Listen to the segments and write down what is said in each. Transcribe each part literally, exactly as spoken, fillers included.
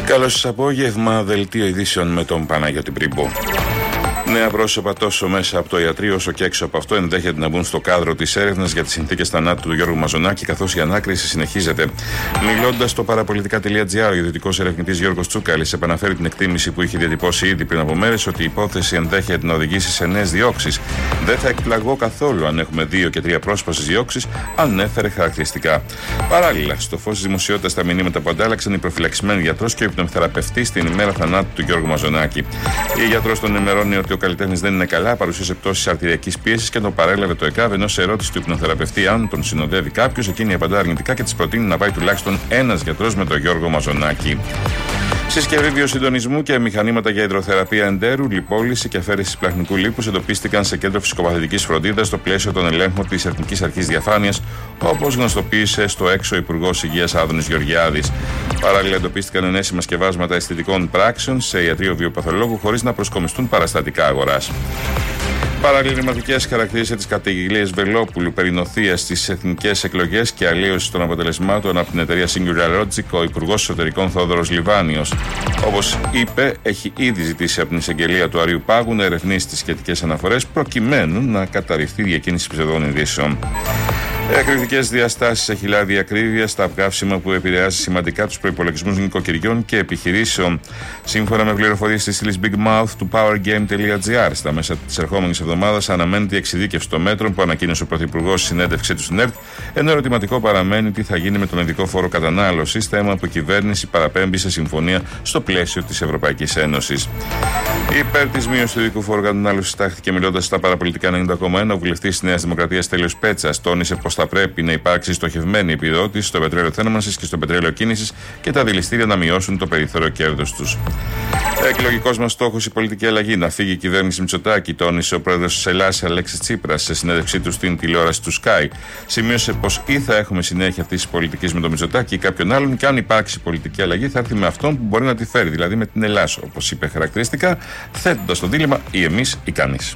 Καλώς σας απόγευμα, δελτίο ειδήσεων με τον Παναγιώτη Πρίμπο. Νέα πρόσωπα τόσο μέσα από το ιατρείο όσο και έξω από αυτό ενδέχεται να μπουν στο κάδρο της έρευνας για τις συνθήκες θανάτου του Γιώργου Μαζονάκη, καθώς η ανάκριση συνεχίζεται. Μιλώντας στο παραπολιτικά τελεία τζι άρ, ο ιδιωτικός ερευνητής Γιώργος Τσούκαλης επαναφέρει την εκτίμηση που είχε διατυπώσει ήδη πριν από μέρες ότι η υπόθεση ενδέχεται να οδηγήσει σε νέες διώξεις. Δεν θα εκπλαγώ καθόλου αν έχουμε δύο και τρία πρόσωπα στις διώξεις, ανέφερε χαρακτηριστικά. Παράλληλα, στο φως της δημοσιότητας τα μηνύματα που αντάλλαξαν οι προφυλαξισμένοι γιατρός και ο υπνοθεραπευτής την ημέρα θανάτου του Γιώργου Μαζονάκη. Η γιατρός τον ενημερώνει ότι ο καλλιτέχνης δεν είναι καλά, παρουσίασε πτώσεις αρτηριακής πίεσης και τον παρέλαβε το ΕΚΑΒ, ενώ σε ερώτηση του υπνοθεραπευτή αν τον συνοδεύει κάποιος, εκείνη απαντά αρνητικά και της προτείνει να πάει τουλάχιστον ένας γιατρός με τον Γιώργο Μαζονάκη. Συσκευή βιοσυντονισμού και μηχανήματα για υδροθεραπεία εντέρου, λιπόλυση και αφαίρεση πλαχνικού λίπους εντοπίστηκαν σε κέντρο φυσικοπαθητικής φροντίδας στο πλαίσιο των ελέγχων της Εθνικής Αρχής Διαφάνειας, όπως γνωστοποίησε στο έξω Υπουργός Υγείας Άδωνης Γεωργιάδης. Παράλληλα, εντοπίστηκαν ενέσιμα σκευάσματα αισθητικών πράξεων σε ιατρείο βιοπαθολόγου χωρίς να προσκομιστούν παραστατικά αγοράς. Παραλληληματικές χαρακτήρισε τις καταγγελίες Βελόπουλου περί νοθείας στις εθνικές εκλογές και αλλίωση των αποτελεσμάτων από την εταιρεία Singular Logic ο Υπουργός Εσωτερικών Θόδωρος Λιβάνιος. Όπως είπε, έχει ήδη ζητήσει από την εισαγγελία του Αρείου Πάγου να ερευνήσει τις σχετικές αναφορές προκειμένου να καταρριφθεί η διακίνηση ψευδών ειδήσεων. Εκρηκτικές διαστάσεις έχει λάβει ακρίβεια στα καύσιμα που επηρεάζει σημαντικά τους προϋπολογισμούς νοικοκυριών και επιχειρήσεων. Σύμφωνα με πληροφορίες της στήλης Big Mouth του powergame τελεία τζι άρ, στα μέσα της ερχόμενης εβδομάδας αναμένεται η εξειδίκευση των μέτρων που ανακοίνωσε ο Πρωθυπουργός στη συνέντευξή του στην ΕΡΤ, ενώ ερωτηματικό παραμένει τι θα γίνει με τον ειδικό φόρο κατανάλωσης, θέμα που η κυβέρνηση παραπέμπει σε συμφωνία στο πλαίσιο της Ευρωπαϊκής Ένωσης. Υπέρ της μείωσης του ειδικού φόρου κατανάλωσης τάχθηκε μιλώντας στα παραπολιτικά ενενήντα κόμμα ένα, ο βουλευτής της Νέας Δημοκρατίας Στέλιος Πέτσας τόνισε πως θα πρέπει να υπάρξει στοχευμένη επιδότηση στο πετρέλαιο θέρμανσης και στο πετρέλαιο κίνησης και τα δηληστήρια να μειώσουν το περιθώριο κέρδος τους. Εκλογικός μας στόχος η πολιτική αλλαγή. Να φύγει η κυβέρνηση Μητσοτάκη, τόνισε ο πρόεδρος της Ελλάδας Αλέξης Τσίπρας σε συνέντευξή του στην τηλεόραση του Sky. Σημείωσε πως ή θα έχουμε συνέχεια αυτής της πολιτικής με τον Μητσοτάκη ή κάποιον άλλον, και αν υπάρξει πολιτική αλλαγή θα έρθει με αυτόν που μπορεί να τη φέρει, δηλαδή με την Ελλάδα, όπως είπε χαρακτηριστικά, θέτοντας το δίλημμα ή εμείς ή κανείς.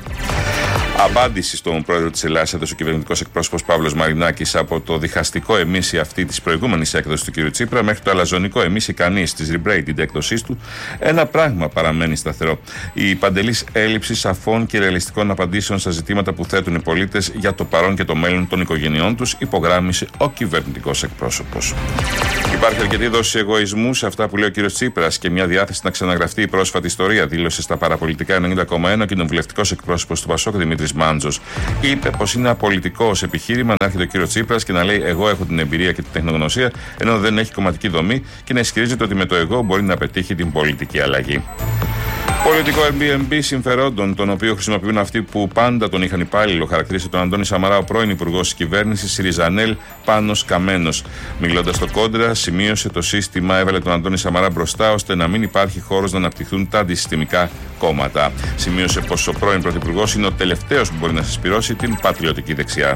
Απάντηση στον πρόεδρο της Ελλάδας έδωσε ο κυβερνητικός εκπρόσωπος Παύλος Μαρινάκης από το διχαστικό εμείς αυτή της προηγούμενης έκδοσης του κ. Τσίπρα μέχρι το αλαζονικό εμείς ή κανείς της rebraided έκδοσής του, ένα πράγμα παραμένει σταθερό. Η παντελής έλλειψη σαφών και ρεαλιστικών απαντήσεων στα ζητήματα που θέτουν οι πολίτες για το παρόν και το μέλλον των οικογενειών τους, υπογράμμισε ο κυβερνητικός εκπρόσωπος. Υπάρχει αρκετή δόση εγωισμού σε αυτά που λέει ο κ. Τσίπρας και μια διάθεση να ξαναγραφτεί η πρόσφατη ιστορία, δήλωσε στα παραπολιτικά ενενήντα κόμμα ένα ο κοινοβουλευτικός εκπρόσωπος του Πασόκ Δημήτρης Μάντζος. Είπε πως είναι απολυτικό ως επιχείρημα να έρχεται ο κ. Τσίπρας και να λέει: εγώ έχω την εμπειρία και την τεχνογνωσία, ενώ δεν έχει κομματική δομή, και να ισχυρίζεται ότι με το εγώ μπορεί να πετύχει την πολιτική αλλαγή. Πολιτικό Airbnb συμφερόντων, τον οποίο χρησιμοποιούν αυτοί που πάντα τον είχαν υπάλληλο, χαρακτήρισε τον Αντώνη Σαμαρά, ο πρώην υπουργός της κυβέρνησης Συριζανέλ Πάνος Καμένος. Μιλώντας στο Κόντρα, σημείωσε το σύστημα έβαλε τον Αντώνη Σαμαρά μπροστά ώστε να μην υπάρχει χώρος να αναπτυχθούν τα αντισυστημικά κόμματα. Σημείωσε πως ο πρώην πρωθυπουργός είναι ο τελευταίος που μπορεί να συσπυρώσει την πατριωτική δεξιά.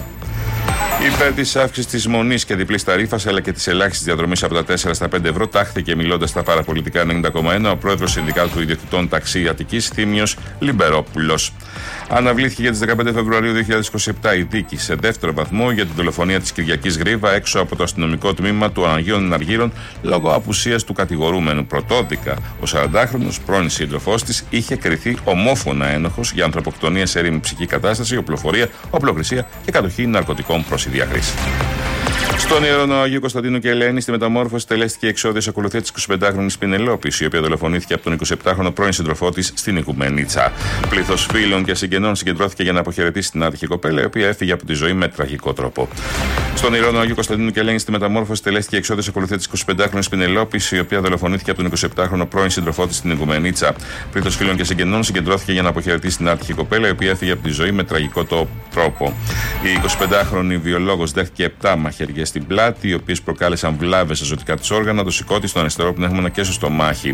Υπέρ της αύξησης της μονής και διπλής ταρίφας αλλά και της ελάχιστης διαδρομής από τα τέσσερα στα πέντε ευρώ, τάχθηκε μιλώντας στα παραπολιτικά ενενήντα κόμμα ένα ο πρόεδρος Συνδικάτου Ιδιοκτητών Ταξί Αττικής Θήμιος Λιμπερόπουλος. Αναβλήθηκε για τις δεκαπέντε Φεβρουαρίου δύο χιλιάδες είκοσι επτά η δίκη σε δεύτερο βαθμό για την δολοφονία της Κυριακής Γρίβα έξω από το αστυνομικό τμήμα του Αγίων Εναργύρων λόγω απουσίας του κατηγορούμενου. Πρωτόδικα, ο σαραντάχρονος πρώην σύντροφός της είχε κριθεί ομόφωνα ένοχος για ανθρωποκτονία σε έρημη ψυχική κατάσταση, οπλοφορία, οπλοκρισία και κατοχή ναρκωτικών προς ιδιαχρήση. Στον Ιερό Ναό Αγίου Κωνσταντίνου και Ελένη, στη μεταμόρφωση τελέστηκε η εξώδιος ακολουθία της εικοσιπεντάχρονης Πινελόπης, η οποία δολοφονήθηκε από τον εικοσιεπτάχρονο πρώην σύντροφό της στην Οικουμενίτσα. Πλήθος φίλων και συγγενών συγκεντρώθηκε για να αποχαιρετήσει την άτυχη κοπέλα, η οποία έφυγε από τη ζωή με τραγικό τρόπο. Στον Ιερό Ναό Αγίου Κωνσταντίνου και Ελένη, στη μεταμόρφωση τελέστηκε η εξώδιος ακολουθία της εικοσιπεντάχρονης Πινελόπης, η οποία δολοφονήθηκε από τον εικοσιεπτάχρονο πρώην σύντροφό της στην Οικουμενίτσα. Πλήθος φίλων και συγγενών συγκεντρώθηκε για να αποχαιρετήσει την άτυχη κοπέλα, η οποία έφυγε από τη ζωή με τραγικό τρόπο. Η εικοσιπεντάχρονη βιολόγος δέχτηκε επτά μαχαιριές στην πλάτη, οι οποίες προκάλεσαν βλάβες σε ζωτικά της όργανα, το σηκώτη, στον αριστερό πνεύμονα και στο στομάχι.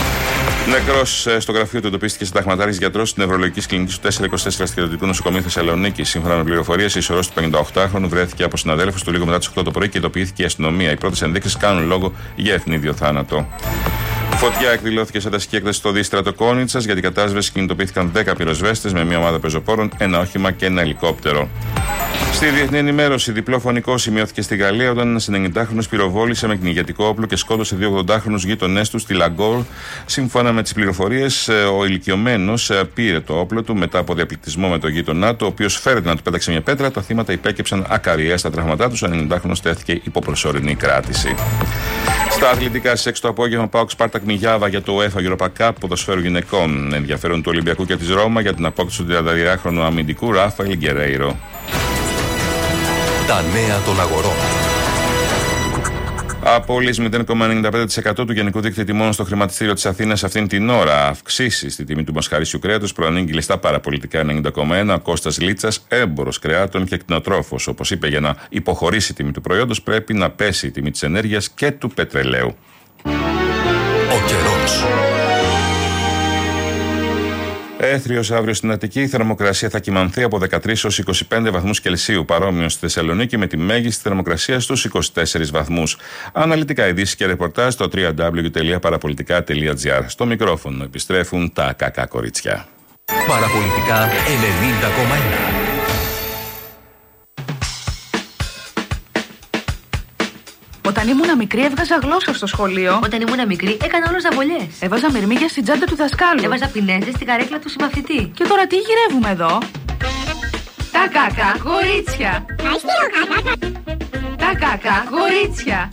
Νεκρός στο γραφείο του εντοπίστηκε συνταγματάρχης γιατρός της νευρολογικής κλινικής του τετρακόσια είκοσι τέσσερα Στρατιωτικού Νοσοκομείου Θεσσαλονίκης. Σύμφωνα με πληροφορίες, η ισορρός του πενηνταοκτάχρονου βρέθηκε από συναδέλφους του λίγο μετά τις οκτώ το πρωί και ειδοποιήθηκε η αστυνομία. Οι πρώτες ενδείξεις κάνουν λόγο για ευνίδιο θάνατο. Φωτιά εκδηλώθηκε σε δασική έκταση στο Δίστρατο Κόνιτσας. Για την κατάσβεση κινητοποιήθηκαν δέκα πυροσβέστες με μια ομάδα πεζοπόρων, ένα όχημα και ένα ελικόπτερο. Στη διεθνή ενημέρωση, διπλό φωνικό σημειώθηκε στη Γαλλία όταν ένας ενενηντάχρονος πυροβόλησε με κυνηγετικό όπλο και σκότωσε δύο ογδοντάχρονους γείτονές του στη Λαγκόρ. Σύμφωνα με τις πληροφορίες, ο ηλικιωμένος πήρε το όπλο του μετά από διαπληκτισμό με τον γείτονά του, ο οποίος φέρεται να του πέταξε μια πέτρα. Τα θύματα υπέκυψαν ακαριές στα τραύματά τους. Ο ενενηντάχρονος τέθηκε υπό προσωρινή κράτηση. Στα αθλητικά, στις έξι το απόγευμα, ΠΑΟΚ Σπάρτακ Μιγιάβα για το UEFA Europa Cup ποδοσφαίρου γυναικών. Ενδιαφέρον του Ολυμπιακού και της Ρώμα για την απόκτηση του τριανταδυάχρονου αμυντικού Ράφαελ Γκερέιρο. Τα νέα των αγορών. Απόλυση μηδέν κόμμα ενενήντα πέντε τοις εκατό του γενικού δείκτη τιμών στο χρηματιστήριο της Αθήνας αυτήν την ώρα. Αυξήσει στη τιμή του μοσχαρίσιου κρέατος προανήγγειλε στα παραπολιτικά ενενήντα κόμμα ένα. Ο Κώστας Λίτσας, έμπορος κρεάτων και κτηνοτρόφος. Όπως είπε, για να υποχωρήσει η τιμή του προϊόντος πρέπει να πέσει η τιμή της ενέργειας και του πετρελαίου. Ο καιρός. Έθριος αύριο στην Αττική, η θερμοκρασία θα κυμανθεί από δεκατρείς έως είκοσι πέντε βαθμούς Κελσίου, παρόμοιο στη Θεσσαλονίκη με τη μέγιστη θερμοκρασία στους είκοσι τέσσερις βαθμούς. Αναλυτικά ειδήσεις και ρεπορτάζ στο double-u double-u double-u τελεία παραπολιτικά τελεία τζι άρ. Στο μικρόφωνο επιστρέφουν τα κακά κορίτσια. Παραπολιτικά ενενήντα κόμμα ένα. Όταν ήμουνα μικρή έβγαζα γλώσσα στο σχολείο. Όταν ήμουνα μικρή έκανα όλο ζαβολιές. Έβαζα μυρμήγκια στην τσάντα του δασκάλου. Έβαζα πινέζες στην καρέκλα του συμμαθητή. Και τώρα τι γυρεύουμε εδώ? Τα κακά κορίτσια. Τα κακά κορίτσια.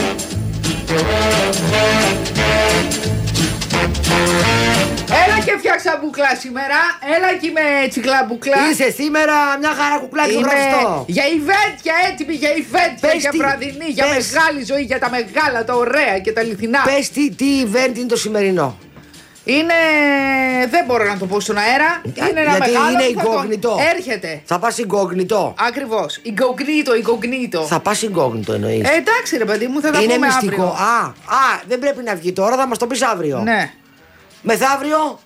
Έλα και φτιάξα μπουκλά σήμερα. Έλα και είμαι έτσι κλαμπουκλά. Είσαι σήμερα μια χαρά κουκλάκι γραφτό. Για event, για έτοιμη, για event, Πες για τι, βραδινή, για πες. μεγάλη ζωή, για τα μεγάλα, τα ωραία και τα αληθινά. Πες τι, τι event είναι το σημερινό. Είναι. Δεν μπορώ να το πω στον αέρα. Είναι ένα γιατί μεγάλο. είναι που θα το- incognito. Έρχεται. Θα πας incognito. Ακριβώς. Incognito, incognito. Θα πας incognito εννοείς. Ε, εντάξει ρε παιδί μου, θα τα είναι πούμε μυστικό. αύριο. Α, α, δεν πρέπει να βγει τώρα, θα μας το πεις αύριο. Ναι. Μεθαύριο.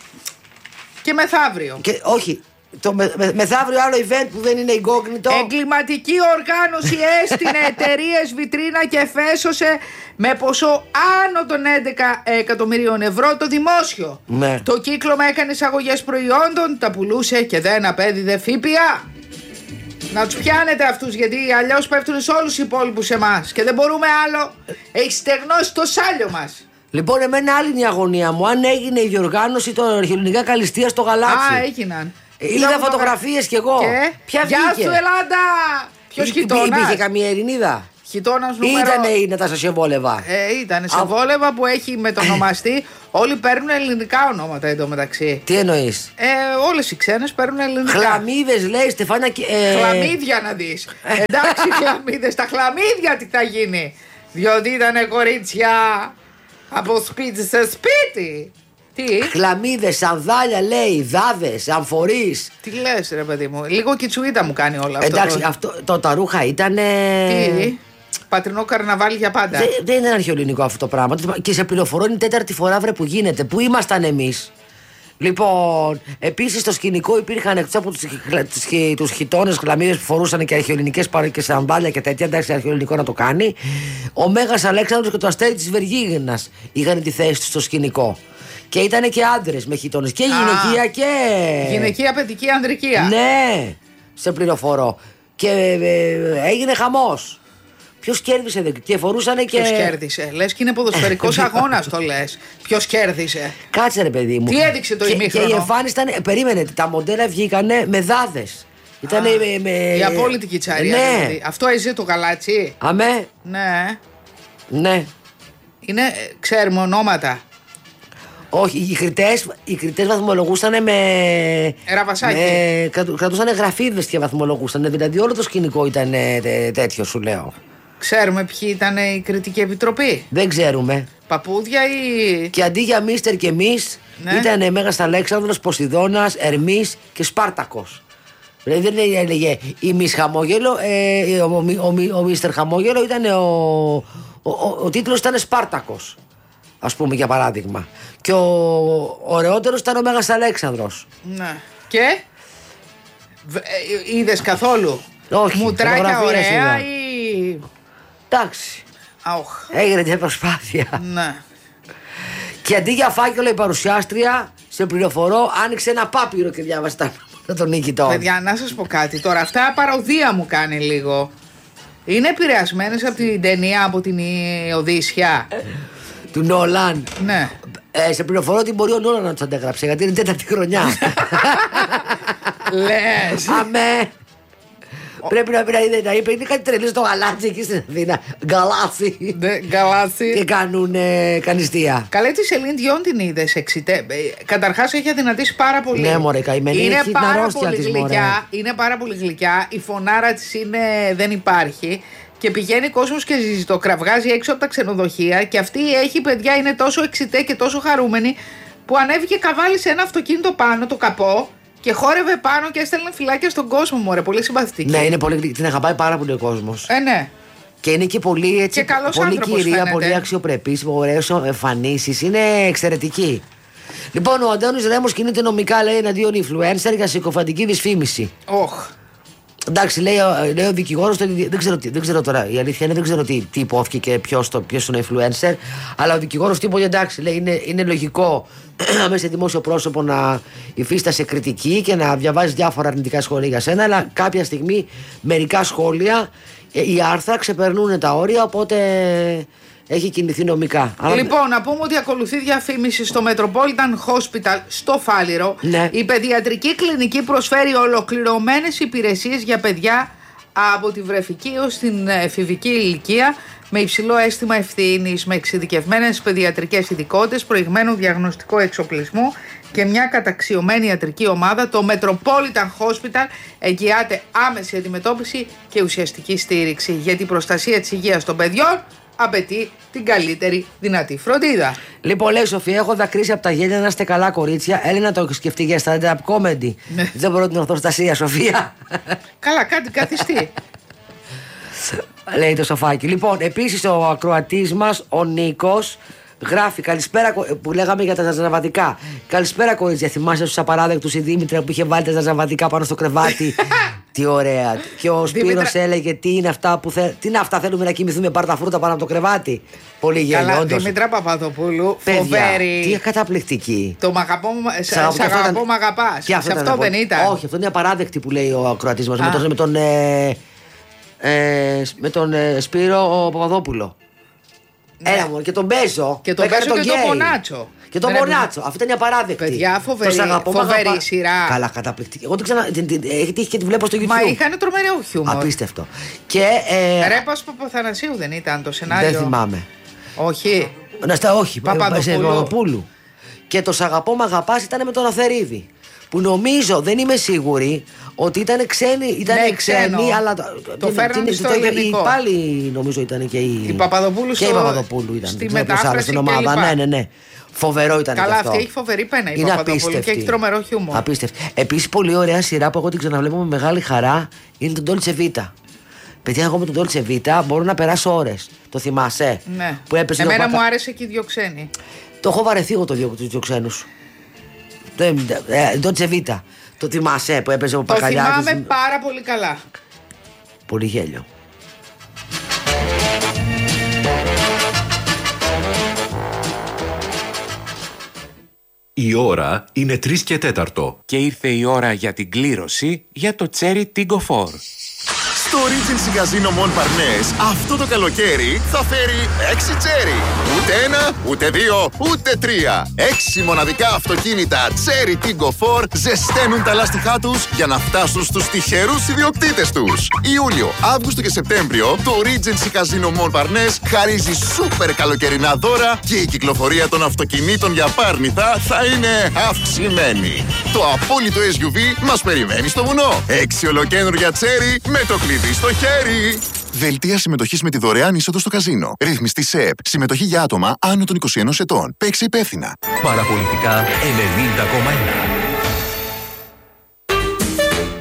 Και μεθαύριο. Και, όχι. Το με, με, μεθαύριο άλλο event που δεν είναι incognito. Εγκληματική οργάνωση έστεινε εταιρείες βιτρίνα και φέσωσε με ποσό άνω των έντεκα εκατομμυρίων ευρώ το δημόσιο. Ναι. Το κύκλωμα έκανε εισαγωγές προϊόντων, τα πουλούσε και δεν απέδιδε ΦΠΑ. Να τους πιάνετε αυτούς, γιατί αλλιώς πέφτουν σε όλους τους υπόλοιπους εμάς και δεν μπορούμε άλλο. Έχει στεγνώσει το σάλιο μας. Λοιπόν, εμένα άλλη είναι η αγωνία μου. Αν έγινε η διοργάνωση των αρχαιολογικά καλλιστεία στο Γαλάτσι. Α, έγιναν. Είδα φωτογραφίες κι εγώ. Και? Ποια Γεια βγήκε? σου Ελλάδα! Ποιος Υπή- χιτώνας? Υπήρχε καμία Ελληνίδα? Χιτώνας νούμερο... Ήτανε η Νατάσα Σεβόλεβα. Ε, ήταν σε Α- βόλευα που έχει μετονομαστεί. Όλοι παίρνουν ελληνικά ονόματα εντωμεταξύ. Τι εννοείς? Ε, όλες οι ξένες παίρνουν ελληνικά. Χλαμίδες λέει Στεφάνια και. Ε... Χλαμίδια να δεις. Εντάξει, χλαμίδες. Τα χλαμίδια τι θα γίνει. Διότι ήταν κορίτσια από σπίτι σε σπίτι. Τι, Χλαμίδες, σανδάλια λέει, δάδες, αμφορείς. τι λες ρε παιδί μου. Λίγο κιτσουίτα μου κάνει όλα αυτά. Εντάξει, το... αυτό, το, τα ρούχα ήταν. Τι, πατρινό καρναβάλι για πάντα. Δεν, δεν είναι αρχαιοελληνικό αυτό το πράγμα. Και σε πληροφορώ είναι η τέταρτη φορά βρε που γίνεται. Πού ήμασταν εμείς? Λοιπόν, επίσης στο σκηνικό υπήρχαν εκτός από τους, τους, τους χιτώνες, χλαμίδες που φορούσαν και αρχαιοελληνικές παρ- και σανδάλια και τέτοια. Εντάξει, αρχαιοελληνικό να το κάνει. Ο Μέγας Αλέξανδρος και το αστέρι της Βεργίγνας είχαν τη θέση του στο σκηνικό. Και ήταν και άντρες με χιτώνες. Και γυναικεία και. Γυναικεία, παιδικεία, ανδρικεία. Ναι, σε πληροφορώ. Και ε, έγινε χαμός. Ποιος κέρδισε δε, και φορούσαν και. Ποιος κέρδισε? Λες και είναι ποδοσφαιρικός αγώνας το λες. Ποιος κέρδισε? Κάτσε ρε παιδί μου. Τι έδειξε το και, ημίχρονο? Και η εμφάνιση ήταν. Περίμενε, τα μοντέλα βγήκανε με δάδες. Ήτανε με, με. Η απόλυτη κιτσαρία. Ναι. Δηλαδή. Αυτό έζησε το γαλάτσι. Αμέ. Ναι. Ναι. Είναι, ε, ξέρουμε ονόματα. Όχι, οι κριτές, οι κριτές βαθμολογούσαν με. Ραβασάκι. με κρατου- κρατούσαν γραφίδες και βαθμολογούσαν. Δηλαδή όλο το σκηνικό ήταν ε, τέ- τέτοιο, σου λέω. Ξέρουμε ποιοι ήταν η κριτική επιτροπή. Δεν ξέρουμε. Παππούδια ή. Και αντί για Μίστερ και Μις, Ναι. ήταν Μέγας Αλέξανδρος, Ποσειδώνας, Ερμής και Σπάρτακος. Δηλαδή δεν έλεγε η Μις Χαμόγελο, ε, ο, ο, ο, ο Μίστερ Χαμόγελο ήταν ο, ο, ο, ο τίτλος ήταν Σπάρτακος, ας πούμε, για παράδειγμα. Και ο ωραιότερος ήταν ο Μέγας Αλέξανδρος. Ναι. Και. Β- ε, είδες καθόλου? Όχι, Μουτράκια φωτογραφίες ωραία είδα. ή. Εντάξει, Αοχ. έγινε μια προσπάθεια. Ναι. Και αντί για φάκελο η παρουσιάστρια, σε πληροφορώ, άνοιξε ένα πάπυρο και διάβασε τα Με τον νικητό. Παιδιά, να σας πω κάτι. Τώρα αυτά παροδία μου κάνει λίγο. Είναι επηρεασμένες από την ταινία, από την Οδύσσια. Του Νόλαν. Ναι. Ε, σε πληροφορώ ότι μπορεί ο Νόλαν να του αντέγραψε, γιατί είναι τέταρτη χρονιά. Λες. Αμέ. Πρέπει να πει να είπε, είναι κάτι τρελή στο γαλάτσι εκεί στην Αθήνα. Γκαλάτσι. Ναι, γκαλάτσι. Και κάνουν ε, κανιστία. Καλέ, τη Σελίν Διόν την είδες εξητέ. Καταρχάς έχει αδυνατήσει πάρα πολύ. Ναι, μωρέ, καημένη. Είναι Έχει την πάρα αρρώστια πολύ της, γλυκιά. Είναι πάρα πολύ γλυκιά. Η φωνάρα της είναι, δεν υπάρχει. Και πηγαίνει κόσμος και ζητοκραυγάζει έξω από τα ξενοδοχεία. Και αυτή έχει, παιδιά, είναι τόσο εξητέ και τόσο χαρούμενη που ανέβηκε καβάλι σε ένα αυτοκίνητο πάνω, το καπό. Και χόρευε πάνω και έστελνε φυλάκια στον κόσμο, μωρέ. Πολύ συμπαθητική. Ναι, είναι πολύ γλυκή. Την αγαπάει πάρα πολύ ο κόσμος. Ε, ναι. Και είναι και πολύ, έτσι, Και καλός πολύ άνθρωπος κυρία, φαίνεται. πολύ αξιοπρεπής, ωραίες εμφανίσεις. Είναι εξαιρετική. Λοιπόν, ο Αντώνης Ρέμος κινείται νομικά, λέει, εναντίον influencer για συκοφαντική δυσφήμιση. Οχ. Εντάξει, λέει, ο- λέει ο δικηγόρος, δεν ξέρω, τι- δεν ξέρω τώρα, η αλήθεια είναι δεν ξέρω τι, τι υπόθηκε και ποιος το- ποιος είναι ο influencer, αλλά ο δικηγόρος του είπε, εντάξει, λέει, είναι, είναι λογικό μέσα σε δημόσιο πρόσωπο να υφίστασε κριτική και να διαβάζει διάφορα αρνητικά σχόλια για σένα, αλλά κάποια στιγμή μερικά σχόλια ή άρθρα ξεπερνούν τα όρια, οπότε έχει κινηθεί νομικά. Αλλά- Λοιπόν, να πούμε ότι ακολουθεί διαφήμιση στο Metropolitan Hospital στο Φάληρο. Ναι. Η παιδιατρική κλινική προσφέρει ολοκληρωμένες υπηρεσίες για παιδιά από τη βρεφική έως την εφηβική ηλικία με υψηλό αίσθημα ευθύνης, με εξειδικευμένες παιδιατρικές ειδικότητες, προηγμένου διαγνωστικό εξοπλισμού και μια καταξιωμένη ιατρική ομάδα. Το Metropolitan Hospital εγγυάται άμεση αντιμετώπιση και ουσιαστική στήριξη, γιατί η προστασία της υγείας των παιδιών απαιτεί την καλύτερη δυνατή φροντίδα. Λοιπόν, λέει η Σοφία, έχω δακρύσει από τα γέλια, να είστε καλά, κορίτσια. Έλα να το σκεφτεί για stand-up comedy. Ναι. Δεν μπορώ την ορθοστασία, Σοφία. Καλά, κάτι καθιστεί. Λέει το σοφάκι. Λοιπόν, επίσης ο ακροατής μας, ο Νίκος, γράφει καλησπέρα, κο- που λέγαμε για τα ζαζαβατικά. Καλησπέρα, κορίτσια. Θυμάσαι στους απαράδεκτους η Δήμητρα που είχε βάλει τα ζαζαβατικά πάνω στο κρεβάτι. Τι ωραία. Και ο Σπύρος Δήμητρα- έλεγε τι είναι αυτά που θε... τι είναι αυτά, θέλουμε να κοιμηθούμε, πάρ' τα φρούτα πάνω από το κρεβάτι. Πολύ γέλιο, Καλά, όντως. Δημήτρα Παπαδοπούλου, Παιδιά, φοβερή. τι καταπληκτική. Το μ' αγαπώ, Σ' σ' αγαπώ, και αυτό αγαπώ, ήταν- μ' αγαπάς. Και Σε αυτό ήταν δεν πολύ- ήταν. Όχι, αυτό είναι απαράδεκτη που λέει ο ακροατής μας. Α. Με τον, με τον, ε, ε, με τον ε, Σπύρο ο Παπαδόπουλο. Έλα μου, και τον Μπέζο. Και που τον έκανε Μπέζο και τον γκέι. Μονάτσο. Και τον Δεν Μονάτσο. Αυτή είναι απαράδεκτη. Παιδιά, φοβερή- Το σ' αγαπώ, μ' φοβερή αγαπά- σειρά. Καλά, καταπληκτική. Εγώ την ξανα. Την, την, έχει τύχει και τη βλέπω στο YouTube. Μα είχαν τρομερό χιούμορ. Απίστευτο. Και. Ε, Ρέπας Παπαθανασίου δεν ήταν το σενάριο. δεν θυμάμαι. Όχι. Να στα όχι, Παπαδοπούλου. ε, Παπαδοπούλου. Και το σ' αγαπώ, μ' αγαπάς ήταν με τον Αθερίδη. Που νομίζω, δεν είμαι σίγουρη, ότι ήταν ξένοι, ήταν Ναι, ξένοι, ξένο. αλλά. Το φέρνανε στο ελληνικό. Πάλι νομίζω ήταν και η. Η Παπαδοπούλου και στο- η Παπαδοπούλου ήταν. στη δεν ξέρω ποιος άλλος μετάφραση στην ομάδα. κλπ. Ναι, ναι, ναι. Φοβερό ήταν Καλά, και αυτό. αυτή έχει φοβερή πένα η Είναι Παπαδοπούλου απίστευτη. και έχει τρομερό χιούμορ. Απίστευτη. Επίσης, πολύ ωραία σειρά που εγώ την ξαναβλέπω με μεγάλη χαρά είναι τον Dolce Vita. Παιδιά, εγώ με τον Dolce Vita μπορώ να περάσω ώρες. Το θυμάσαι. Ναι. Που έπαιζε ο Εμένα Πατα- μου άρεσε και οι δύο ξένοι. Το έχω βαρεθεί εγώ το δύο του δύο ξένους. Το ε, Dolce Vita. Το θυμάσαι που έπαιζε ο Το Πακαλιάδης. θυμάμαι πάρα πολύ καλά. Πολύ γέλιο. Η ώρα είναι τρεις και τέταρτο. Και ήρθε η ώρα για την κλήρωση για το Cherry Tiggo φορ. Στο Regency Casino Mon Parnes αυτό το καλοκαίρι θα φέρει έξι τσέρι. Ούτε ένα, ούτε δύο, ούτε τρία. Έξι μοναδικά αυτοκίνητα Cherry Tiggo φορ ζεσταίνουν τα λάστιχά τους για να φτάσουν στους τυχερούς ιδιοκτήτες τους. Ιούλιο, Αύγουστο και Σεπτέμβριο το Regency Casino Mon Parnes χαρίζει σούπερ καλοκαιρινά δώρα και η κυκλοφορία των αυτοκινήτων για πάρνηθα θα είναι αυξημένη. Το απόλυτο ες γιου βι μας περιμένει στο βουνό. Έξι ολοκαίνουργια τσέρι με το κλειδί στο χέρι. Δελτία συμμετοχής με τη δωρεάν είσοδο στο καζίνο. Ρυθμιστή ΣΕΕΠ. Συμμετοχή για άτομα άνω των είκοσι ενός ετών. Παίξε υπεύθυνα. Παραπολιτικά ενενήντα κόμμα ένα.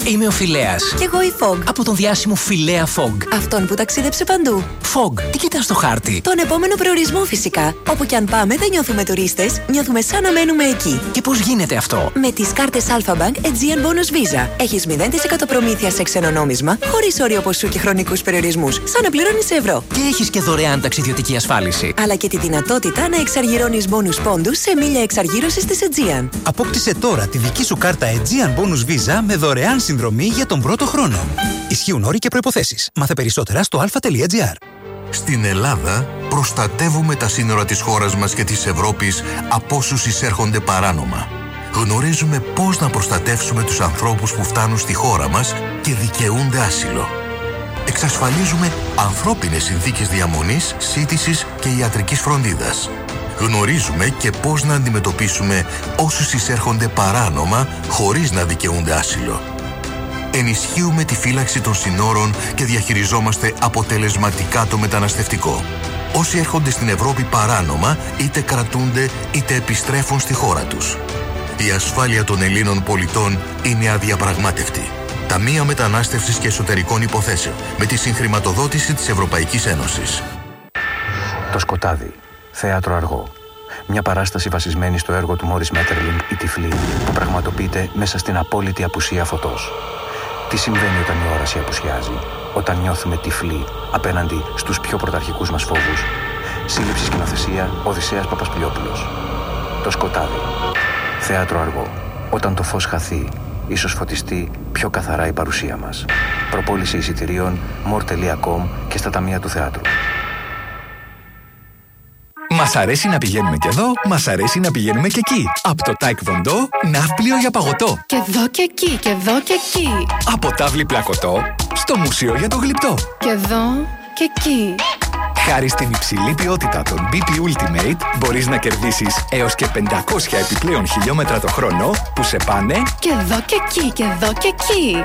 Είμαι ο Φιλέας. Κι εγώ η Fog. Από τον διάσημο Φιλέα Fog. Αυτόν που ταξίδεψε παντού. Fog, τι κοιτάς στο χάρτη? Τον επόμενο προορισμό φυσικά. Όπου κι αν πάμε δεν νιώθουμε τουρίστες, νιώθουμε σαν να μένουμε εκεί. Και πώς γίνεται αυτό? Με τις κάρτες Alpha Bank Aegean Bonus Visa. Έχεις μηδέν τοις εκατό προμήθεια σε ξένο νόμισμα, χωρίς όριο ποσού και χρονικούς περιορισμούς, σαν να πληρώνεις ευρώ. Και έχεις και δωρεάν ταξιδιωτική ασφάλιση. Αλλά και τη δυνατότητα να εξαργυρώνεις bonus πόντους σε μίλια εξαργύρωσης της Aegean. Απόκτησε τώρα τη δική σου κάρτα Aegean Bonus Visa με δωρεάν συνδρομή για τον πρώτο χρόνο. Ισχύουν όροι και προϋποθέσεις. Μάθε περισσότερα στο αλφα τελεία τζι άρ. Στην Ελλάδα προστατεύουμε τα σύνορα της χώρας μας και της Ευρώπης από όσους εισέρχονται παράνομα. Γνωρίζουμε πώς να προστατεύσουμε τους ανθρώπους που φτάνουν στη χώρα μας και δικαιούνται άσυλο. Εξασφαλίζουμε ανθρώπινες συνθήκες διαμονής, σύντησης και ιατρικής φροντίδας. Γνωρίζουμε και πώς να αντιμετωπίσουμε όσους εισέρχονται παράνομα χωρίς να δικαιούνται άσυλο. Ενισχύουμε τη φύλαξη των συνόρων και διαχειριζόμαστε αποτελεσματικά το μεταναστευτικό. Όσοι έρχονται στην Ευρώπη παράνομα, είτε κρατούνται είτε επιστρέφουν στη χώρα τους. Η ασφάλεια των Ελλήνων πολιτών είναι αδιαπραγμάτευτη. Ταμεία Μετανάστευσης και Εσωτερικών Υποθέσεων, με τη συγχρηματοδότηση της Ευρωπαϊκής Ένωσης. Το σκοτάδι. Θέατρο αργό. Μια παράσταση βασισμένη στο έργο του Μόρις Μέττερλινγκ «Η Τυφλή», που πραγματοποιείται μέσα στην απόλυτη απουσία φωτός. Τι συμβαίνει όταν η όραση απουσιάζει, όταν νιώθουμε τυφλοί απέναντι στους πιο πρωταρχικούς μας φόβους? Σύλληψη σκηνοθεσία Οδυσσέας Παπασπλιόπουλος. Το σκοτάδι. Θέατρο αργό. Όταν το φως χαθεί, ίσως φωτιστεί πιο καθαρά η παρουσία μας. Προπόληση εισιτηρίων μορ τελεία κομ και στα ταμεία του θεάτρου. Μας αρέσει να πηγαίνουμε και εδώ, μας αρέσει να πηγαίνουμε και εκεί. Από το Taekwondo, ναύπλιο για παγωτό. Και εδώ και εκεί, και εδώ και εκεί. Από τάβλη πλακωτό, στο μουσείο για το γλυπτό. Και εδώ και εκεί. Χάρη στην υψηλή ποιότητα των μπι πι Ultimate, μπορείς να κερδίσεις έως και πεντακόσια επιπλέον χιλιόμετρα το χρόνο που σε πάνε και εδώ και εκεί, και εδώ και εκεί.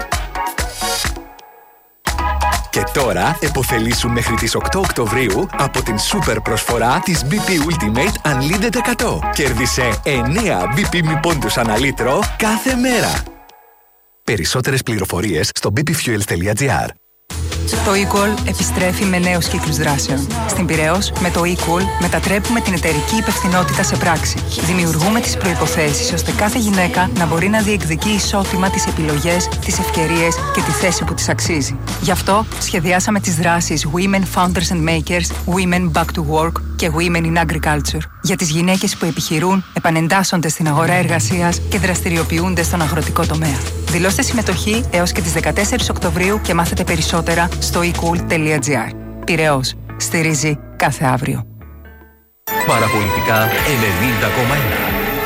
Και τώρα επωφελήσου μέχρι τις οκτώ Οκτωβρίου από την σούπερ προσφορά της μπι πι Ultimate Unlimited εκατό. Κέρδισε εννέα μπι πι μη πόντους ανά λίτρο κάθε μέρα. Περισσότερες πληροφορίες στο μπι πι fuels τελεία τζι άρ. Το eQual επιστρέφει με νέους κύκλους δράσεων. Στην Πειραιώς, με το eQual μετατρέπουμε την εταιρική υπευθυνότητα σε πράξη. Δημιουργούμε τις προϋποθέσεις ώστε κάθε γυναίκα να μπορεί να διεκδικεί ισότιμα τις επιλογές, τις ευκαιρίες και τη θέση που της αξίζει. Γι' αυτό σχεδιάσαμε τις δράσεις Women Founders and Makers, Women Back to Work και Women in Agriculture για τις γυναίκες που επιχειρούν, επανεντάσσονται στην αγορά εργασίας και δραστηριοποιούνται στον αγροτικό τομέα. Δηλώστε συμμετοχή έως και τις δεκατέσσερις Οκτωβρίου και μάθετε περισσότερα στο e cool τελεία τζι άρ. Πειραιώς. Στηρίζει κάθε αύριο. Παραπολιτικά ενενήντα κόμμα ένα.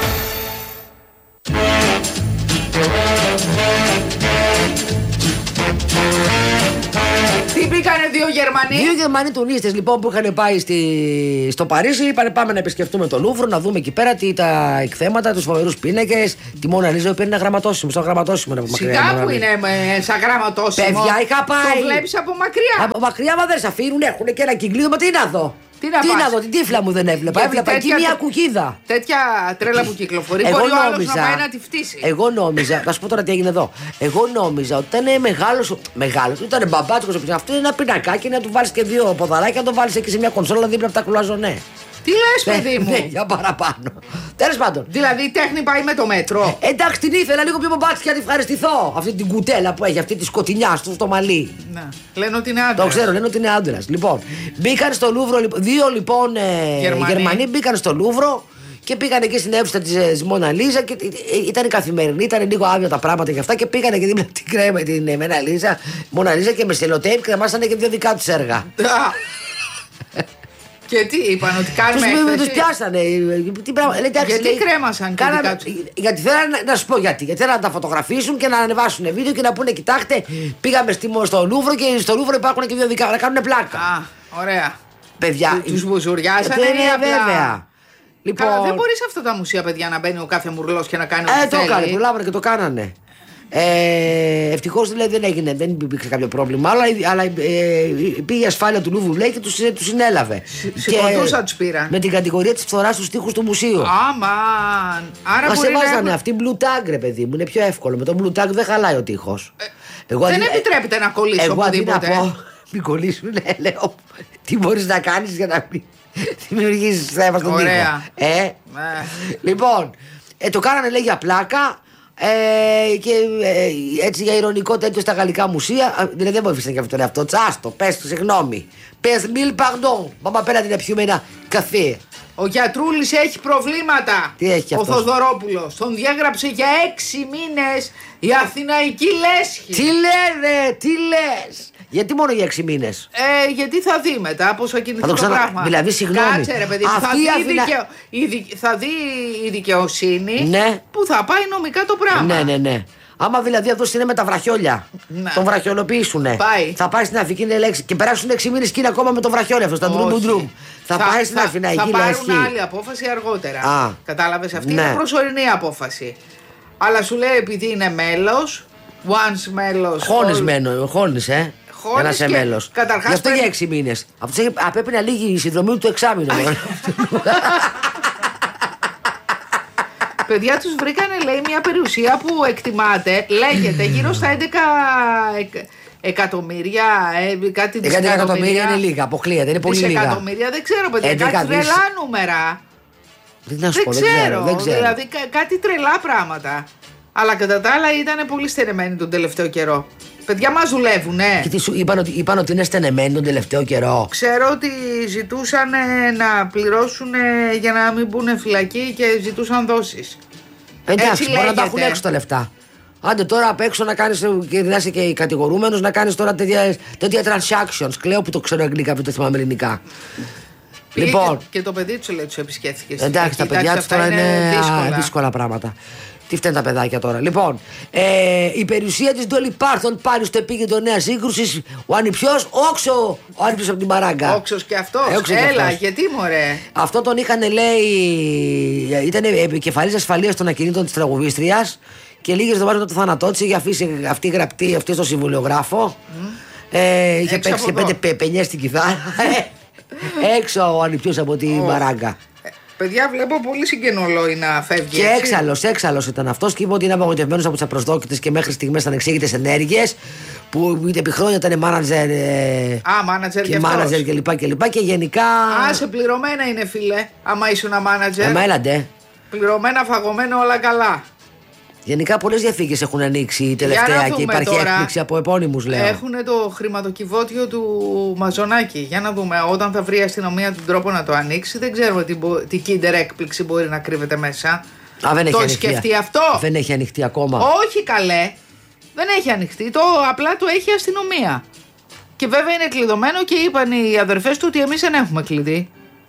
Τι πήγανε δύο Γερμανοί? Δύο Γερμανοί τουρίστες λοιπόν που είχαν πάει στη... στο Παρίσι. Είπαν πάμε να επισκεφτούμε το Λούβρο, να δούμε εκεί πέρα τι, τα εκθέματα, τους φοβερούς πίνακες. Τη Μόνα Λίζα που είναι γραμματόσημο. Σαν γραμματόσημο είναι από μακριά. Σιγά που είναι με, σαν γραμματόσημο. Παιδιά, είχα πάει. Το βλέπεις από μακριά. Από μακριά, μα δεν σε αφήνουν, έχουν και ένα κυκλίδιο. Μα τι να δω. Τι να, τι να δω, την τύφλα μου δεν έβλεπα. Γιατί έβλεπα εκεί μια κουκίδα. Τέτοια τρέλα που κυκλοφορεί. Εγώ μπορεί νόμιζα, ο άλλος να πάει να τη φτύσει. Εγώ νόμιζα, να σου πω τώρα τι έγινε εδώ. Εγώ νόμιζα ότι ήταν μεγάλος. Μεγάλος, ήταν μπαμπάτσικος. Αυτό είναι ένα πινακάκι να του βάλει και δύο ποδαράκια να το βάλει εκεί σε μια κονσόλα δίπλα από τα κουλαζονέ. Τι λες, παιδί μου? Ναι, για παραπάνω. Τέλος πάντων. Δηλαδή η τέχνη πάει με το μέτρο. Ε, εντάξει, την ήθελα λίγο πιο μπαμπάτσικη για να τη ευχαριστηθώ. Αυτή την κουτέλα που έχει, αυτή τη σκοτεινιά στο, στο μαλλί. Να. Λένε ότι είναι άντρας. Το ξέρω, λένε ότι είναι άντρας. Λοιπόν, μπήκαν στο Λούβρο, δύο λοιπόν ε, Γερμανοί. Γερμανοί μπήκαν στο Λούβρο και πήγαν εκεί στην αίθουσα τη Μόνα Λίζα και ήταν καθημερινή, ήταν λίγο άδεια τα πράγματα και αυτά και πήγαν και δίπλα την κρέμα την Μόνα Λίζα, Μόνα Λίζα και με σελοτέιπ κρεμάσανε και δύο δικά του έργα. Και τι είπαν, ότι κάνουμε έκθεση. Τους πιάσανε. Τι πράγμα, λέει, γιατί λέει, κρέμασαν και κάνα, γιατί θέλανε, να σου πω γιατί. Γιατί θέλανε να τα φωτογραφίσουν και να ανεβάσουν βίντεο και να πούνε, κοιτάξτε, πήγαμε στο Λούβρο και στο Λούβρο υπάρχουν και δύο δικά, να κάνουν πλάκα. Α, ωραία. Παιδιά. Τους μπουζουριάσανε. Ναι, βέβαια. Λοιπόν, καλά, δεν μπορεί σε αυτά τα μουσεία, παιδιά, να μπαίνει ο κάθε μουρλός και να κάνει ό,τι ε, θέλει. Ε, το έκανε, προλάβανε και το κάνανε. Ε, Ευτυχώς δηλαδή δεν έγινε, δεν υπήρξε κάποιο πρόβλημα. Αλλά, αλλά ε, πήγε η ασφάλεια του Λούβρου λέει και τους, τους συνέλαβε. Σηκωτούσα τους πήραν. Με την κατηγορία της φθοράς στους τοίχους του μουσείου. Αμαν. Άρα μας μπορεί έβαζανε να έχουν... αυτή blue tag, ρε παιδί μου, είναι πιο εύκολο. Με το blue tag δεν χαλάει ο τοίχος. Ε, εγώ, δεν αντί... επιτρέπεται να κολλήσει εγώ οπουδήποτε. Εγώ αντί να πω, μην κολλήσουν, λέω, τι μπορείς να κάνεις για να μην δημιουργήσεις θέμα στον τοίχο. Ε, ε. Λοιπόν, ε, το κάνανε λέει για πλάκα. Ε, και ε, έτσι για ειρωνικό τέτοιο στα γαλλικά μουσεία. Δηλαδή δεν βοήθησαν και αυτό τον εαυτό. Τσάστο, πες του συγγνώμη. Πες mille pardon. Πάμε απέναντι να πιούμε ένα καφέ. Ο γιατρούλης έχει προβλήματα. Τι έχει ο αυτός? Θοδωρόπουλος. Τον διέγραψε για έξι μήνες η Αθηναϊκή Λέσχη. Τι λένε, τι λες? Γιατί μόνο για έξι μήνες? Ε, γιατί θα δει μετά πώς θα κινηθεί το ξανα... πράγμα. Δηλαδή, συγγνώμη. Κάτσε ρε παιδί, θα δει, Αθήνα... δικαιο... η δι... θα δει η δικαιοσύνη, ναι, που θα πάει νομικά το πράγμα. Ναι, ναι, ναι. Άμα δηλαδή αυτό είναι με τα βραχιόλια, ναι, τον βραχιολοποιήσουνε. Πάει. Θα πάει στην Αθηναϊκή Λέσχη και περάσουν έξι μήνες και είναι ακόμα με το βραχιόλι αυτό, στα ντρούμ. Θα, θα πάει στην Αθηναϊκή Λέσχη. Θα πάρουν άλλη απόφαση αργότερα. Κατάλαβες, αυτή ναι, είναι προσωρινή απόφαση. Αλλά σου λέει επειδή είναι μέλος, once μέλος. Χώνεις μένο, χώνεις, ε. Για να είσαι μέλος. Καταρχάς. Γι' αυτό πρέπει... για έξι μήνες. Αυτό πρέπει να λύγει η συνδρομή του εξάμηνο. Παιδιά, τους βρήκανε, λέει, μια περιουσία που εκτιμάται, λέγεται, γύρω στα έντεκα εκατομμύρια, ε, κάτι δισεκατομμύρια. εκατομμύρια είναι λίγα, αποκλείεται, είναι πολύ λίγα. Δισεκατομμύρια, δεν ξέρω, παιδιά, κάτι τρελά νούμερα. Δεν, δεν, δεν, πω, ξέρω, δεν ξέρω, δεν ξέρω. Δηλαδή κά, κάτι τρελά πράγματα. Αλλά κατά τα άλλα ήταν πολύ στενεμένοι τον τελευταίο καιρό. Παιδιά μας δουλεύουνε. Και τι σου είπαν ότι, είπαν ότι είναι στενεμένοι τον τελευταίο καιρό. Ξέρω ότι ζητούσαν να πληρώσουν για να μην μπουν φυλακή και ζητούσαν δόσεις. Εντάξει, μπορεί να τα έχουν έξω τα λεφτά. Άντε τώρα απ' έξω να κάνεις και να είσαι και κατηγορούμενος να κάνεις τώρα τέτοια, τέτοια transactions. Κλαίω που το ξέρω αγγλικά, που το θυμάμαι ελληνικά. Πήγε λοιπόν, και, και το παιδί του λέει, του επισκέφθηκε. Εντάξει, τα παιδιά του τώρα είναι, είναι δύσκολα. δύσκολα πράγματα. Τι φταίνουν τα παιδάκια τώρα. Λοιπόν, ε, η περιουσία της Ντόλι Πάρθον πάλι στο επίκεντρο νέας σύγκρουσης. Ο ανιψιός, όξο, ο ανιψιός από την Παράγκα. Όξος και αυτός. Ε, Έλα, αυτός. Γιατί μωρέ. Αυτό τον είχαν, λέει, ήταν επικεφαλής ασφαλείας των ακινήτων της τραγουδίστριας και λίγες εβδομάδες μετά το θάνατό της είχε αφήσει αυτή γραπτή αυτή στο συμβολιογράφο. Mm. Ε, είχε έξω παίξει και πέντε πεπενιές στην κιθάρα. Έξω ο ανιψιός από την oh. Παράγκα. Παιδιά, βλέπω πολύ συγγενολόι να φεύγει. Και έξαλλος, έξαλλος ήταν αυτός και είπε ότι είναι απογοητευμένος από τις απροσδόκητες και μέχρι στιγμές ανεξήγητες ενέργειες που επί χρόνια ήταν μάνατζερ. Α, μάνατζερ και μάνατζερ και λοιπά και λοιπά και γενικά. Α, σε πληρωμένα είναι, φίλε. Άμα ήσουν μάνατζερ. Άμα έλαντε. Πληρωμένα, φαγωμένο, όλα καλά. Γενικά πολλές διαφύγες έχουν ανοίξει τελευταία και υπάρχει τώρα, έκπληξη από επώνυμους, λέω. Έχουν το χρηματοκιβώτιο του Μαζονάκη. Για να δούμε, όταν θα βρει η αστυνομία τον τρόπο να το ανοίξει, δεν ξέρουμε τι, τι κίντερ έκπληξη μπορεί να κρύβεται μέσα. Α, δεν έχει το ανοιχτεί. σκεφτεί αυτό. Δεν έχει ανοιχτεί ακόμα. Όχι καλέ. Δεν έχει ανοιχτεί. Το απλά το έχει η αστυνομία. Και βέβαια είναι κλειδωμένο και είπαν οι αδερφές του ότι εμείς δεν έχουμε κλειδί.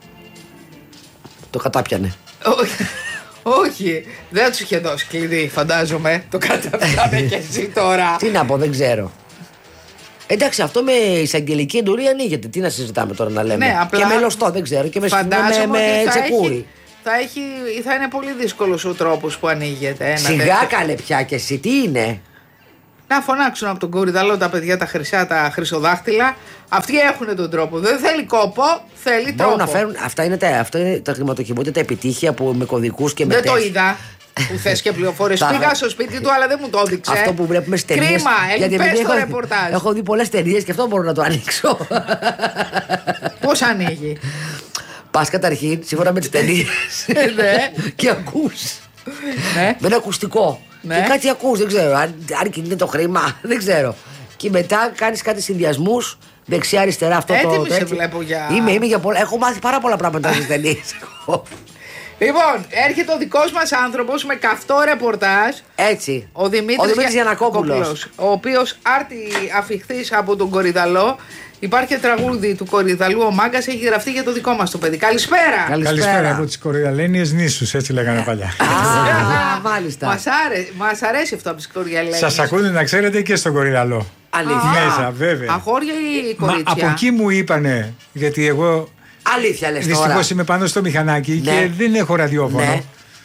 Το κατάπιανε. Όχι, δεν του είχε δώσει κλειδί, φαντάζομαι. Το καταφέραμε και εσύ τώρα. Τι να πω, δεν ξέρω. Εντάξει, αυτό με εισαγγελική εντολή ανοίγεται. Τι να συζητάμε τώρα να λέμε. Ναι, απλά και με λωστό, δεν ξέρω. Και με, με, με τσεκούρι. Έχει, θα, έχει, θα είναι πολύ δύσκολος ο τρόπος που ανοίγεται. Σιγά καλέ πια και εσύ, τι είναι. Να φωνάξουν από τον Κορυδαλό τα παιδιά τα χρυσά, τα χρυσοδάχτυλα. Αυτοί έχουν τον τρόπο. Δεν θέλει κόπο, θέλει τρόπο. Να φέρουν, αυτά είναι τα, αυτά είναι τα χρηματοκιβώτια, τα επιτύχια που με κωδικούς και με δεν το είδα. Που θες και πληροφορίες. Πήγα στο σπίτι του, αλλά δεν μου το έδειξε. Αυτό που βλέπουμε στις ταινίες. Κρίμα, ελπές το ρεπορτάζ. Έχω δει πολλές ταινίες και αυτό μπορώ να το ανοίξω. Πώς ανοίγει. Πας καταρχήν, σύμφωνα με τις ταινίες. Και ακούς. Με ένα ακουστικό. Ναι. Και κάτι ακούς, δεν ξέρω. Αν, αν κινείται το χρήμα, δεν ξέρω. Και μετά κάνεις κάτι συνδυασμούς δεξιά-αριστερά. Αυτό έτοιμη το. Έτοιμη σε βλέπω για. Είμαι, είμαι για πολλά. Έχω μάθει πάρα πολλά πράγματα στις ταινίες. Λοιπόν, έρχεται ο δικός μας άνθρωπος με καυτό ρεπορτάζ. Έτσι. Ο Δημήτρης, ο Δημήτρης Γιαννακόπουλος. Ο οποίος άρτη αφιχθής από τον Κορυδαλό. Υπάρχει τραγούδι του Κορυδαλού, ο Μάγκας έχει γραφτεί για το δικό μας το παιδί. Καλησπέρα! Καλησπέρα, Καλησπέρα από τις Κορυδαλένιες νήσους, έτσι λέγανε παλιά. Α, μάλιστα. Μας, άρε, μας αρέσει αυτό από τις Κορυδαλένιες. Σας ακούνε να ξέρετε και στον Κορυδαλό. Αλήθεια. Μέσα, βέβαια. Αγόρια ή κορίτσια? Μα, από εκεί μου είπανε, γιατί εγώ. Αλήθεια λες τώρα. Δυστυχώς είμαι πάνω στο μηχανάκι, ναι, και δεν έχω ραδιόφωνο. Ναι.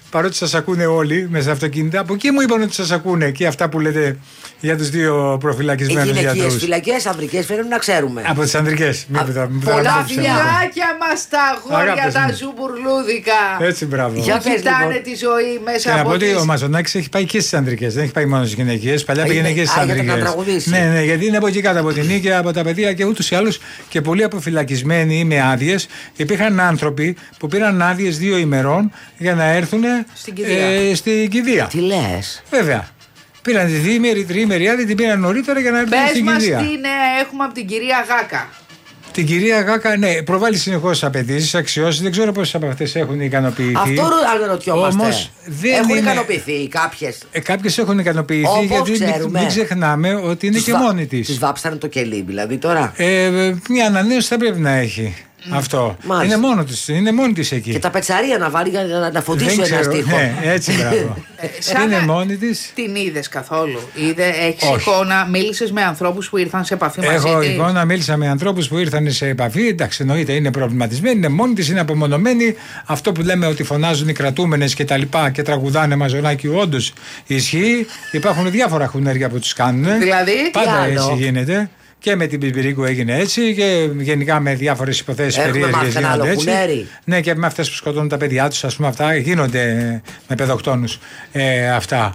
παρότι σας ακούνε όλοι μέσα στα αυτοκίνητα, από εκεί μου είπαν ότι σας ακούνε και αυτά που λέτε για τους δύο προφυλακισμένους γιατρούς. Οι γυναικείες φυλακές, ανδρικές, φέρνουν να ξέρουμε. Από τις ανδρικές. Πολλά φιλάκια μας τα αγόρια τα ζουμπουρλούδικα. Έτσι, μπράβο. Για κοιτάνε τη ζωή μέσα και από να πω ότι τις... ο Μαζονάκης έχει πάει και στις ανδρικές, δεν έχει πάει μόνο στις γυναικείες. Παλιά πήγαινε και στις ανδρικές. Ναι, ναι, γιατί είναι από εκεί κάτω από την νίκη, από τα παιδεία και ούτως ή άλλως και πολλοί αποφυλακισμένοι με άδειες. Υπήρχαν άνθρωποι που πήραν άδειες δύο ημερών για να έρθουν στην κηδεία. Ε, στην κηδεία. Τι λες? Βέβαια. Πήραν τη διήμερη, τριήμερη άδεια, την πήραν νωρίτερα για να έρθουν στην κηδεία. Πες μας τι νέα έχουμε από την κυρία Γάκα. Την κυρία Γάκα, ναι, προβάλλει συνεχώς απαιτήσεις, αξιώσεις. Δεν ξέρω πόσες από αυτές έχουν ικανοποιηθεί. Αυτό αναρωτιόμαστε. Όμως δεν έχουν είναι... ικανοποιηθεί κάποιες. Ε, κάποιες έχουν ικανοποιηθεί. Όπως γιατί ξέρουμε. μην ξεχνάμε ότι είναι Τους και βα... μόνη της. Τους βάψανε το κελί, δηλαδή τώρα. Ε, μια ανανέωση θα πρέπει να έχει. Mm. Αυτό. Μάλιστα. Είναι, μόνο της, είναι μόνη της εκεί. Και τα πετσαρία να βάλει για να, να φωτίσει ένα στίχο. Ναι, έτσι μπράβο. ε, είναι μόνη της. Την είδες καθόλου? Είδε, έχεις εικόνα, μίλησες με ανθρώπους που ήρθαν σε επαφή μαζί της? Έχω εικόνα, μίλησα με ανθρώπους που ήρθαν σε επαφή. Εντάξει, εννοείται, είναι προβληματισμένη, είναι μόνη της, είναι απομονωμένη. Αυτό που λέμε ότι φωνάζουν οι κρατούμενες και τα λοιπά και τραγουδάνε Μαζονάκη, όντως ισχύει. Υπάρχουν διάφορα χουνέρια που τους κάνουν. Δηλαδή, πάντα έτσι γίνεται. Και με την Πιπυρίκου έγινε έτσι και γενικά με διάφορες υποθέσεις περίεργες γίνονται έτσι. Χουνέρι. Ναι, και με αυτές που σκοτώνουν τα παιδιά τους, ας πούμε, αυτά γίνονται με παιδοκτόνους ε, αυτά.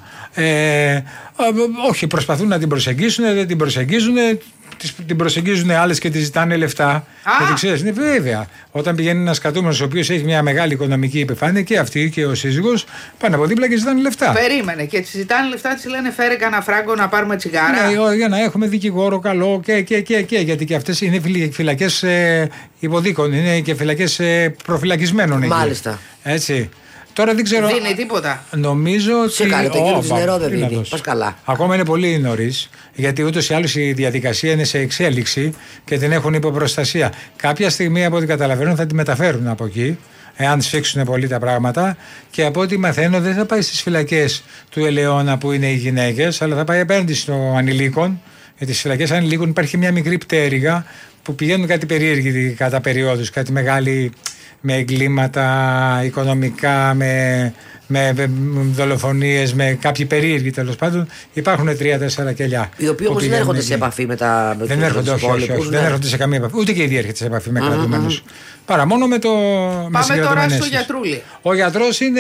Ε, όχι, προσπαθούν να την προσεγγίσουν, δεν την προσεγγίζουν. Την προσεγγίζουν άλλες και τη ζητάνε λεφτά. Γιατί ξέρεις, είναι βέβαια. Όταν πηγαίνει ένας κατούμενος ο οποίος έχει μια μεγάλη οικονομική επιφάνεια και αυτή και ο σύζυγος πάνε από δίπλα και ζητάνε λεφτά. Περίμενε και τη ζητάνε λεφτά, τη λένε φέρε κανένα φράγκο να πάρουμε τσιγάρα. Ναι, για να έχουμε δικηγόρο καλό και, και, και, και γιατί και αυτές είναι φυλακές ε, υποδίκων, είναι και φυλακές ε, προφυλακισμένων. Μάλιστα. Εκεί. Έτσι. Τώρα δεν ξέρω. Δίνει τίποτα. Νομίζω ότι. Σε κάνετε εκείνο της νερό δεν δίνει. Πας καλά. Ακόμα είναι πολύ νωρίς, γιατί ούτως ή άλλως η διαδικασία είναι σε εξέλιξη και την έχουν υποπροστασία. Κάποια στιγμή, από ό,τι καταλαβαίνω, θα τη μεταφέρουν από εκεί, εάν σφίξουν πολύ τα πράγματα. Και από ό,τι μαθαίνω, δεν θα πάει στις φυλακές του Ελαιώνα που είναι οι γυναίκες, αλλά θα πάει απέναντι στο ανηλίκων. Γιατί στις φυλακές ανηλίκων υπάρχει μια μικρή πτέρυγα που πηγαίνουν κάτι περίεργοι κατά περιόδους, κάτι μεγάλη. Με εγκλήματα οικονομικά, με, με, με δολοφονίες, με κάποιοι περίεργοι τέλος πάντων. Υπάρχουν τρία-τέσσερα κελιά. Οι οποίοι όμως δεν έρχονται σε επαφή με τα με δεν έρχονται, όχι, όχι, όχι, ναι. Δεν έρχονται σε καμία επαφή. Ούτε και η ίδια έρχεται σε επαφή με mm-hmm. κρατούμενους. Παρά μόνο με το. Πάμε με τώρα στο γιατρούλι. Ο γιατρός είναι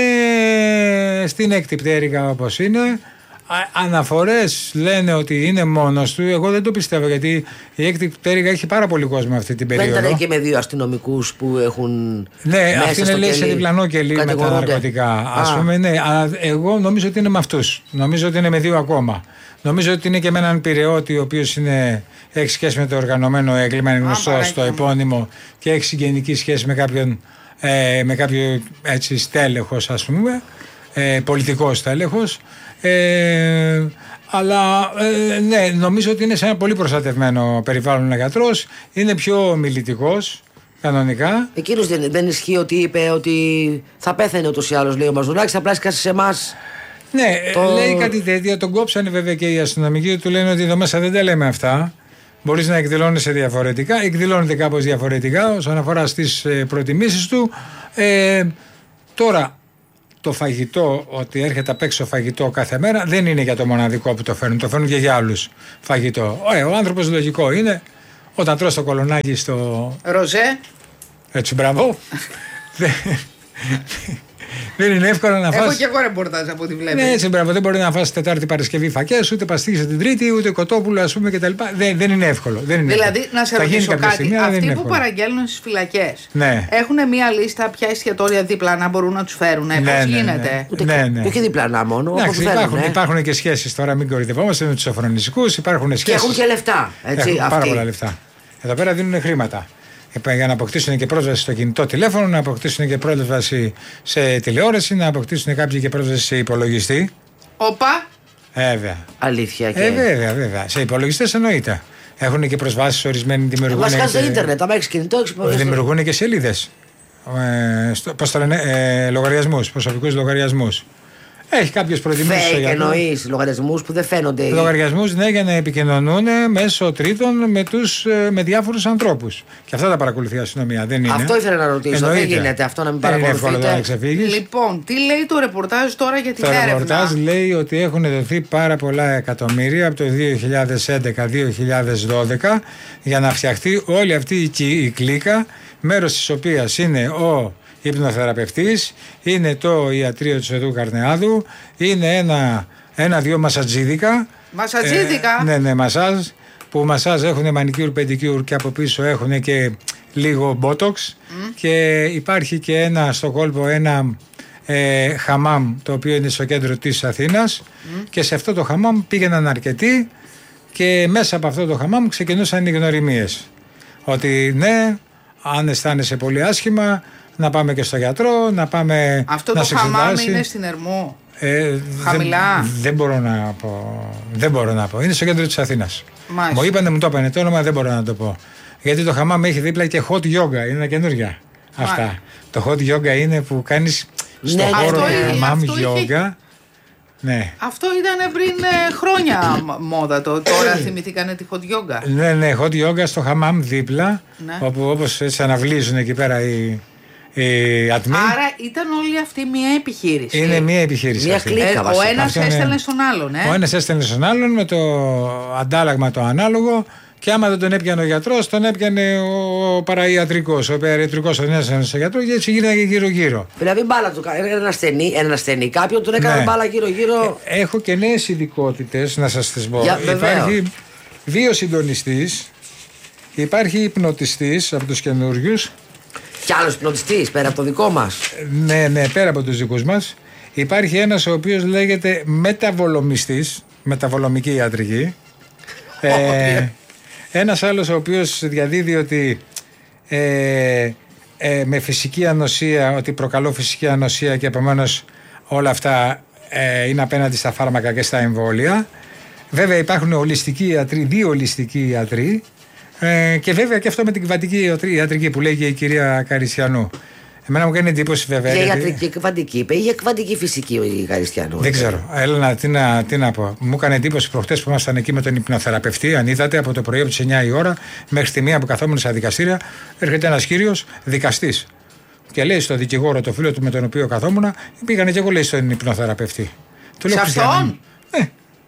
στην έκτη πτέρυγα όπως είναι. Αναφορές λένε ότι είναι μόνος του. Εγώ δεν το πιστεύω, γιατί η έκτη πτέρυγα έχει πάρα πολύ κόσμο αυτή την περίοδο. Δεν ήταν και με δύο αστυνομικούς που έχουν. Ναι, αυτή είναι λέει σε διπλανό κελί με τα ναρκωτικά. Ας πούμε, ναι, αλλά εγώ νομίζω ότι είναι με αυτούς. Νομίζω ότι είναι με δύο ακόμα. Νομίζω ότι είναι και με έναν πειραιώτη, ο οποίος έχει σχέση με το οργανωμένο έγκλημα, είναι γνωστό στο επώνυμο και έχει συγγενική σχέση με κάποιον ε, με κάποιο έτσι στέλεχος, ας πούμε, ε, πολιτικό στέλεχος. Ε, αλλά ε, ναι, νομίζω ότι είναι σε ένα πολύ προστατευμένο περιβάλλον ο γιατρός. Είναι πιο μιλητικός κανονικά. Εκείνος δεν, δεν ισχύει ότι είπε ότι θα πέθανε ούτως ή άλλως, λέει ο Μαζονάκης, απλά σκάσει σε εμάς. Ναι, το... λέει κάτι τέτοιο. Τον κόψανε βέβαια και οι αστυνομικοί, του λένε ότι εδώ μέσα δεν τα λέμε αυτά. Μπορείς να εκδηλώνεσαι διαφορετικά. Εκδηλώνεται κάπως διαφορετικά όσον αφορά στις ε, προτιμήσεις του. Ε, τώρα. Το φαγητό, ότι έρχεται απ' έξω φαγητό κάθε μέρα, δεν είναι για το μοναδικό που το φέρνουν. Το φέρνουν και για άλλους φαγητό. Ε, ο άνθρωπος λογικό είναι όταν τρως το κολονάκι στο. Ροζέ. Έτσι, μπράβο. Δεν είναι εύκολο να φας. Έχω και εγώ ρεπορτάζ από ό,τι βλέπεις. Ναι, έτσι, μπράβο. Δεν μπορεί να φας Τετάρτη Παρασκευή φακές, ούτε παστίχες την Τρίτη, ούτε κοτόπουλο, ας πούμε κτλ. Δεν, δεν είναι εύκολο. Δεν είναι δηλαδή, εύκολο. να σε ρωτήσω κάτι. Στιγμή, αυτοί που παραγγέλνουν στις φυλακές ναι. έχουν μία λίστα ποια εστιατόρια διπλανά μπορούν να τους φέρουν. Ναι, πώς ναι, γίνεται. Ναι, ούτε ναι, ναι. Και διπλανά μόνο. Εντάξει, υπάρχουν, ναι. υπάρχουν και σχέσεις τώρα, μην κορυδευόμαστε με τους σοφρονιστικούς. Υπάρχουν σχέσεις. Και έχουν και λεφτά. Έτσι, έχουν πάρα πολλά λεφτά. Εδώ πέρα δίνουν χρήματα. Για να αποκτήσουν και πρόσβαση στο κινητό τηλέφωνο, να αποκτήσουν και πρόσβαση σε τηλεόραση, να αποκτήσουν κάποιοι και πρόσβαση σε υπολογιστή. Όπα! Βέβαια. Αλήθεια και. Ε, βέβαια, βέβαια. Σε υπολογιστές εννοείται. Έχουν και προσβάσεις ορισμένοι, δημιουργούν. Βασικά στο ίντερνετ, άμα έχεις κινητό, έχεις υπολογιστή. Δημιουργούν και σελίδες. Ε, πώς το λένε, ε, λογαριασμούς, προσωπικούς λογαριασμούς. Έχει κάποιες προτιμήσεις στο Fake γιατρό. εννοείς, λογαριασμούς που δεν φαίνονται. Λογαριασμούς, ναι, για να επικοινωνούν μέσω τρίτων με, τους, με διάφορους ανθρώπους. Και αυτά τα παρακολουθεί η αστυνομία, δεν είναι. Αυτό ήθελα να ρωτήσω. Εννοείται. Δεν γίνεται αυτό να μην Δεν είναι εύκολο να παρακολουθείτε. ξεφύγεις. Λοιπόν, τι λέει το ρεπορτάζ τώρα για την Το έρευνα. ρεπορτάζ λέει ότι έχουν δοθεί πάρα πολλά εκατομμύρια από το δύο χιλιάδες έντεκα δύο χιλιάδες δώδεκα για να φτιαχτεί όλη αυτή η, η κλίκα, μέρος της οποίας είναι ο υπνοθεραπευτής, είναι το ιατρείο του Οδού Καρνεάδου, είναι ένα, ένα-δυο μασατζίδικα. Μασατζίδικα. Ε, ναι, ναι, μασάζ. Που μασάζ έχουν μανικιούρ, πεντικιούρ και από πίσω έχουν και λίγο μπότοξ. Mm. Και υπάρχει και ένα στο κόλπο ένα ε, χαμάμ το οποίο είναι στο κέντρο της Αθήνας. Mm. Και σε αυτό το χαμάμ πήγαιναν αρκετοί και μέσα από αυτό το χαμάμ ξεκινούσαν οι γνωριμίες. Ότι ναι, αν αισθάνεσαι πολύ άσχημα, να πάμε και στο γιατρό, να πάμε αυτό να το σε χαμάμ εξετάσει. είναι στην Ερμού. Ε, Χαμηλά. Δεν, δεν μπορώ να πω. Δεν μπορώ να πω. Είναι στο κέντρο της Αθήνας. Μάλιστα. Μου είπανε, μου το είπανε το όνομα, δεν μπορώ να το πω. Γιατί το χαμάμ έχει δίπλα και hot yoga, είναι καινούργια. Αυτά. Μάλιστα. Το hot yoga είναι που κάνεις στο Ναι, χώρο αυτό του είχε- χαμάμ αυτό είχε- yoga. Ναι. Αυτό ήταν πριν ε, χρόνια μ- μόδα το. Τώρα θυμηθήκανε τη hot yoga. ναι, ναι, hot yoga στο χαμάμ δίπλα, Ναι. όπου όπως έτσι αναβλύζουν εκεί πέρα οι, οι ατμοί. Άρα ήταν όλη αυτή μια επιχείρηση. Είναι μια επιχείρηση. Μια αυτή. κλίκα, Ε, ο βασικά. ένας Αυτό είναι- έστελνε στον άλλον, ε. Ο ένας έστελνε στον άλλον με το αντάλλαγμα το ανάλογο. Και άμα δεν τον έπιανε ο γιατρός, τον έπιανε ο παραϊατρικός. Ο παιδιατρικός τον έστελνε στον γιατρό και έτσι γίνανε γύρω-γύρω. Δηλαδή μπάλα του έκανε ένα ασθενή, ένα ασθενή. Κάποιον τον έκανε Ναι. μπάλα γύρω-γύρω. Ε, έχω και νέες ειδικότητες να σας τις πω. Για- βεβαίως. Υπάρχει βιοσυντονιστής, υπάρχει υπνοτιστής από τους καινούριους. Κι άλλος υπνοτιστής πέρα από το δικό μας. Ναι, ναι, πέρα από τους δικούς μας. Υπάρχει ένας ο οποίος λέγεται μεταβολομιστής, μεταβολομική ιατρική. ε, ένας άλλος ο οποίος διαδίδει ότι ε, ε, με φυσική ανοσία, ότι προκαλώ φυσική ανοσία και επομένως όλα αυτά ε, είναι απέναντι στα φάρμακα και στα εμβόλια. Βέβαια υπάρχουν ολιστικοί ιατροί, δύο ολιστικοί ιατροί. Ε, και βέβαια και αυτό με την κυβαντική ιατρική που λέει και η κυρία Καριστιανού. Εμένα μου κάνει εντύπωση βέβαια. Για γιατί- ιατρική εκβαντική είπε ή για εκβαντική φυσική ο Καριστιανού. Δεν ξέρω. Έλα να, τι, να, τι να πω. Μου έκανε εντύπωση προχτές που ήμασταν εκεί με τον υπνοθεραπευτή. Αν είδατε από το πρωί από τις εννιά η ώρα μέχρι τη μία που καθόμουν στα δικαστήρια, έρχεται ένας κύριος δικαστής. Και λέει στον δικηγόρο, το φίλο του με τον οποίο καθόμουν, πήγανε και εγώ λέει στον υπνοθεραπευτή. Του Σε «Χριστιανέ μου». αυτόν? Ναι.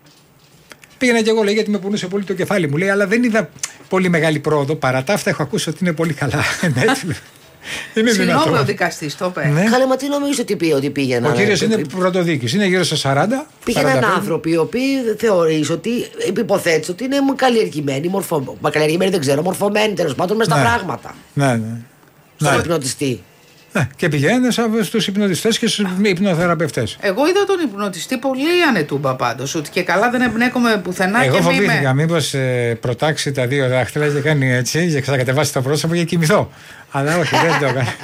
Πήγαινα και εγώ λέει γιατί με πονούσε πολύ το κεφάλι μου. Λέει, αλλά δεν είδα πολύ μεγάλη πρόοδο. Παρά τα αυτά έχω ακούσει ότι είναι πολύ καλά. Ναι, έτσι λέω. Είναι Συγγνώμη, δυνατόν. ο δικαστής το είπε. Ναι. Καλά, μα τι νομίζω ότι πει ότι πήγαιναν. Ο κύριος είναι πρωτοδίκης, είναι γύρω στα σαράντα. Πήγαιναν σαράντα πέντε. άνθρωποι οι οποίοι θεωρείς ότι επιποθέτεις ότι είναι καλλιεργημένοι, μορφω... μα καλλιεργημένοι δεν ξέρω, μορφωμένοι τέλος πάντων μες στα Ναι. πράγματα. Ναι, ναι. Στον Ναι. υπνοτιστή. Ναι, και πηγαίνουν στους υπνοτιστές και στους υπνοθεραπευτές. Εγώ είδα τον υπνοτιστή πολύ ανετούμπα πάντως. Ότι και καλά δεν εμπνέκομαι πουθενά Εγώ και μη φοβήθηκα με. μήπως ε, προτάξει τα δύο δάχτυλα και κάνει έτσι και ξανακατεβάσει το πρόσωπο και κοιμηθώ. Αλλά όχι, δεν το έκανε.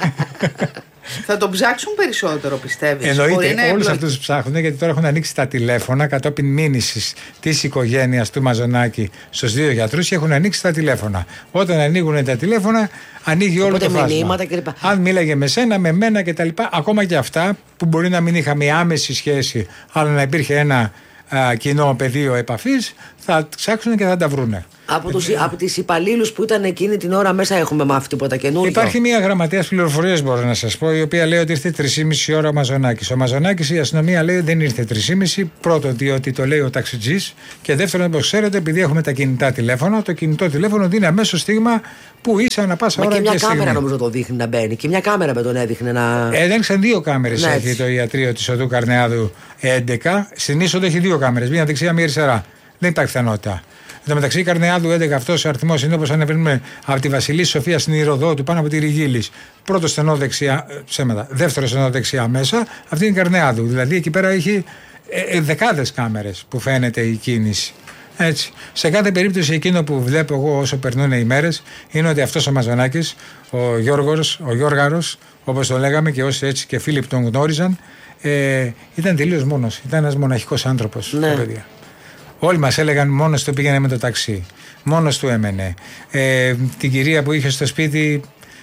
Θα τον ψάξουν περισσότερο, πιστεύεις? Εννοείται, Μπορεί να όλους εμπλο- αυτούς ψάχνουν γιατί τώρα έχουν ανοίξει τα τηλέφωνα κατόπιν μήνυσης της οικογένειας του Μαζονάκη στους δύο γιατρούς και έχουν ανοίξει τα τηλέφωνα. Όταν ανοίγουν τα τηλέφωνα, ανοίγει όλο Οπότε το φάσμα. μηνύματα κλπ. Αν μίλαγε με σένα, με μένα κτλ. Ακόμα και αυτά που μπορεί να μην είχαμε άμεση σχέση, αλλά να υπήρχε ένα α, κοινό πεδίο επαφής, θα ψάξουν και θα τα βρούνε. Από, τους, από τις υπαλλήλους που ήταν εκείνη την ώρα μέσα έχουμε μάθει τίποτα καινούργιο. Υπάρχει μια γραμματέας πληροφορίας, μπορώ να σας πω, η οποία λέει ότι ήρθε τρεις και μισή ώρα ο Μαζονάκης. Ο Μαζονάκης, η αστυνομία λέει δεν ήρθε τρεις και μισή. Πρώτον, διότι το λέει ο ταξιτζής. Και δεύτερον, όπως ξέρετε, επειδή έχουμε τα κινητά τηλέφωνα, το κινητό τηλέφωνο δίνει αμέσως στίγμα που είσαι ανα πάσα Μα ώρα και μια και κάμερα στιγμή. νομίζω το δείχνει να μπαίνει. Και μια κάμερα με τον έδειχνε να. Έδειξαν δύο κάμερες. Ναι, Έχει έτσι. το ιατρείο της Οδού Καρνεάδου έντεκα. Στην είσοδο έχει δύο κάμερες. Μία δεξιά, μία αριστερά. Δεν υπάρχει πιθανότητα. Εν τω μεταξύ, η Καρνεάδου έντεκα αυτός ο αριθμός είναι όπως ανεβαίνουμε από τη Βασιλή Σοφία στην Ηροδότου πάνω από τη Ριγίλης. Πρώτο στενό δεξιά, ε, ψέματα. Δεύτερο στενό δεξιά μέσα, αυτή είναι η Καρνεάδου. Δηλαδή εκεί πέρα έχει ε, ε, δεκάδες κάμερες που φαίνεται η κίνηση. Έτσι. Σε κάθε περίπτωση, εκείνο που βλέπω εγώ όσο περνούν οι μέρες είναι ότι αυτός ο Μαζονάκης, ο Γιώργος, ο Γιώργαρος, όπως το λέγαμε και όσοι έτσι και φίλοι που τον γνώριζαν, ε, ήταν τελείως μόνος. Ήταν ένας μοναχικός άνθρωπος. Ναι. τα παιδιά. Όλοι μας έλεγαν μόνος του πήγαινε με το ταξί. Μόνος του έμενε. Ε, την κυρία που είχε στο σπίτι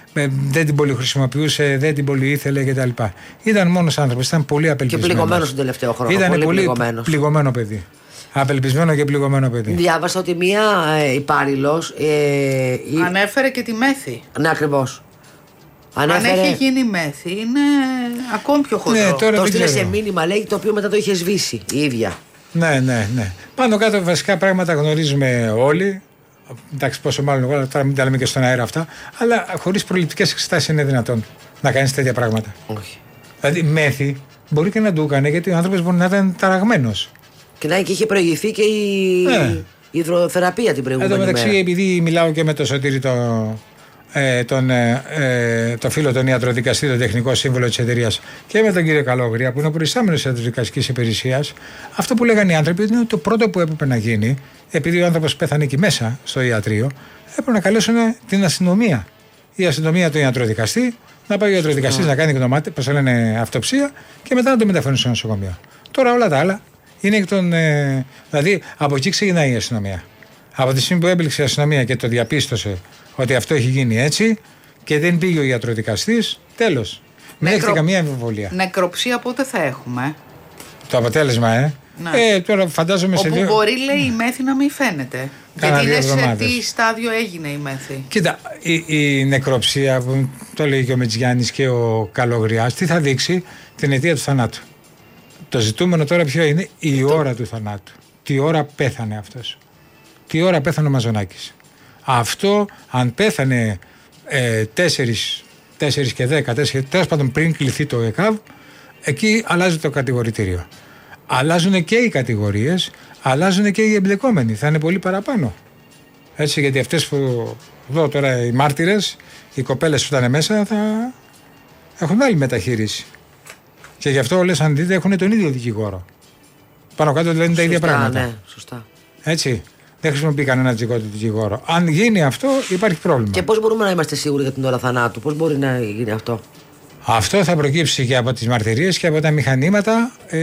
δεν την πολύ χρησιμοποιούσε, δεν την πολύ ήθελε κτλ. Ήταν μόνος άνθρωπος, ήταν πολύ απελπισμένος. Και πληγωμένος τον τελευταίο χρόνο. Ήταν πολύ, πολύ πληγωμένος. πληγωμένο παιδί. Απελπισμένο και πληγωμένο παιδί. Διάβασα ότι μία ε, υπάλληλος. Ε, η... Ανέφερε και τη μέθη. Ναι, ακριβώς. Ανέφερε... Αν έχει γίνει μέθη, είναι ακόμη πιο χοντρό. Ναι, τώρα το έστειλε σε μήνυμα, λέει, το οποίο μετά το είχε σβήσει η ίδια. Ναι, ναι, ναι. Πάνω κάτω βασικά πράγματα γνωρίζουμε όλοι. Εντάξει, πόσο μάλλον εγώ, τώρα μην τα λέμε και στον αέρα αυτά. Αλλά χωρίς προληπτικές εξετάσεις είναι δυνατόν να κάνεις τέτοια πράγματα. Όχι. Δηλαδή, μέθη μπορεί και να του έκανε, γιατί ο άνθρωπος μπορεί να ήταν ταραγμένος. Και να και είχε προηγηθεί και η, ναι. η υδροθεραπεία την προηγούμενη μέρα. Εν τω μεταξύ, επειδή μιλάω και με το Σωτήρη το, ε, τον, ε, το φίλο τον ιατροδικαστή, τον τεχνικό σύμβουλο της εταιρείας, και με τον κύριο Καλόγρια, που είναι ο προϊστάμενος της ιατροδικαστικής υπηρεσίας, αυτό που λέγανε οι άνθρωποι είναι ότι το πρώτο που έπρεπε να γίνει, επειδή ο άνθρωπος πέθανε εκεί μέσα στο ιατρείο, έπρεπε να καλέσουν την αστυνομία. Η αστυνομία τον ιατροδικαστή, να πάει ο ιατροδικαστής να κάνει γνωμάτι, πώς λένε, αυτοψία, και μετά να το μεταφέρουν στο νοσοκομείο. Τώρα όλα τα άλλα είναι εκ των. Ε, δηλαδή από εκεί ξεκινάει η αστυνομία. Από τη στιγμή που έμπληξε η αστυνομία και το διαπίστωσε ότι αυτό έχει γίνει έτσι και δεν πήγε ο ιατροδικαστής, τέλος. Δεν έχετε καμία αμφιβολία. Νεκροψία πότε θα έχουμε? Το αποτέλεσμα, ε. Ναι. ε τώρα φαντάζομαι Όπου σε δύο. Μπορεί, λέει, η μέθη να μην φαίνεται. Κάνα γιατί είναι εβδομάδες. σε τι στάδιο έγινε η μέθη. Κοίτα, η, η νεκροψία που το λέει και ο Μετζιάννης και ο Καλογριάς, τι θα δείξει? Την αιτία του θανάτου. Το ζητούμενο τώρα ποιο είναι? Η το... ώρα του θανάτου. Τι ώρα πέθανε αυτός? Τι ώρα πέθανε ο Μαζονάκης? Αυτό, αν πέθανε ε, τέσσερις και δέκα, τέλος πάντων πριν κληθεί το ΕΚΑΒ, εκεί αλλάζει το κατηγορητήριο. Αλλάζουν και οι κατηγορίες, αλλάζουν και οι εμπλεκόμενοι. Θα είναι πολύ παραπάνω. Έτσι, γιατί αυτές που εδώ τώρα οι μάρτυρες, οι κοπέλες που ήταν μέσα, θα έχουν άλλη μεταχείριση. Και γι' αυτό όλες, αν δείτε, έχουν τον ίδιο δικηγόρο. Πάνω κάτω λένε τα ίδια πράγματα. Ναι, σωστά. Έτσι. Δεν χρησιμοποιεί κανένα τζικό του δικηγόρο. Αν γίνει αυτό, υπάρχει πρόβλημα. Και πώς μπορούμε να είμαστε σίγουροι για την ώρα θανάτου? Πώς μπορεί να γίνει αυτό? Αυτό θα προκύψει και από τις μαρτυρίες και από τα μηχανήματα ε,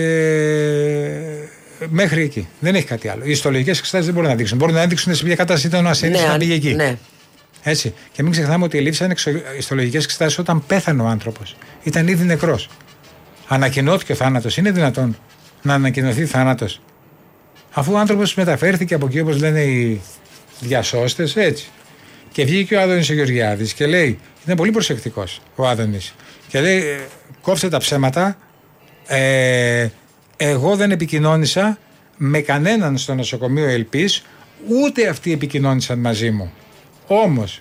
μέχρι εκεί. Δεν έχει κάτι άλλο. Οι ιστολογικές εξετάσεις δεν μπορούν να δείξουν. Μπορούν να δείξουν σε ποια κατάσταση ήταν ο ασθενής ναι, να πήγε εκεί. Ναι. Έτσι. Και μην ξεχνάμε ότι ελήφθησαν ιστολογικές εξετάσεις όταν πέθανε ο άνθρωπος. Ήταν ήδη νεκρός. Ανακοινώθηκε ο θάνατος. Είναι δυνατόν να ανακοινωθεί θάνατος? Αφού ο άνθρωπος μεταφέρθηκε από εκεί, όπως λένε οι διασώστες, έτσι. Και βγήκε ο Άδωνης ο Γεωργιάδης και λέει, είναι πολύ προσεκτικός ο Άδωνης, και λέει, κόψτε τα ψέματα, ε, εγώ δεν επικοινώνησα με κανέναν στο νοσοκομείο Ελπής, ούτε αυτοί επικοινώνησαν μαζί μου. Όμως,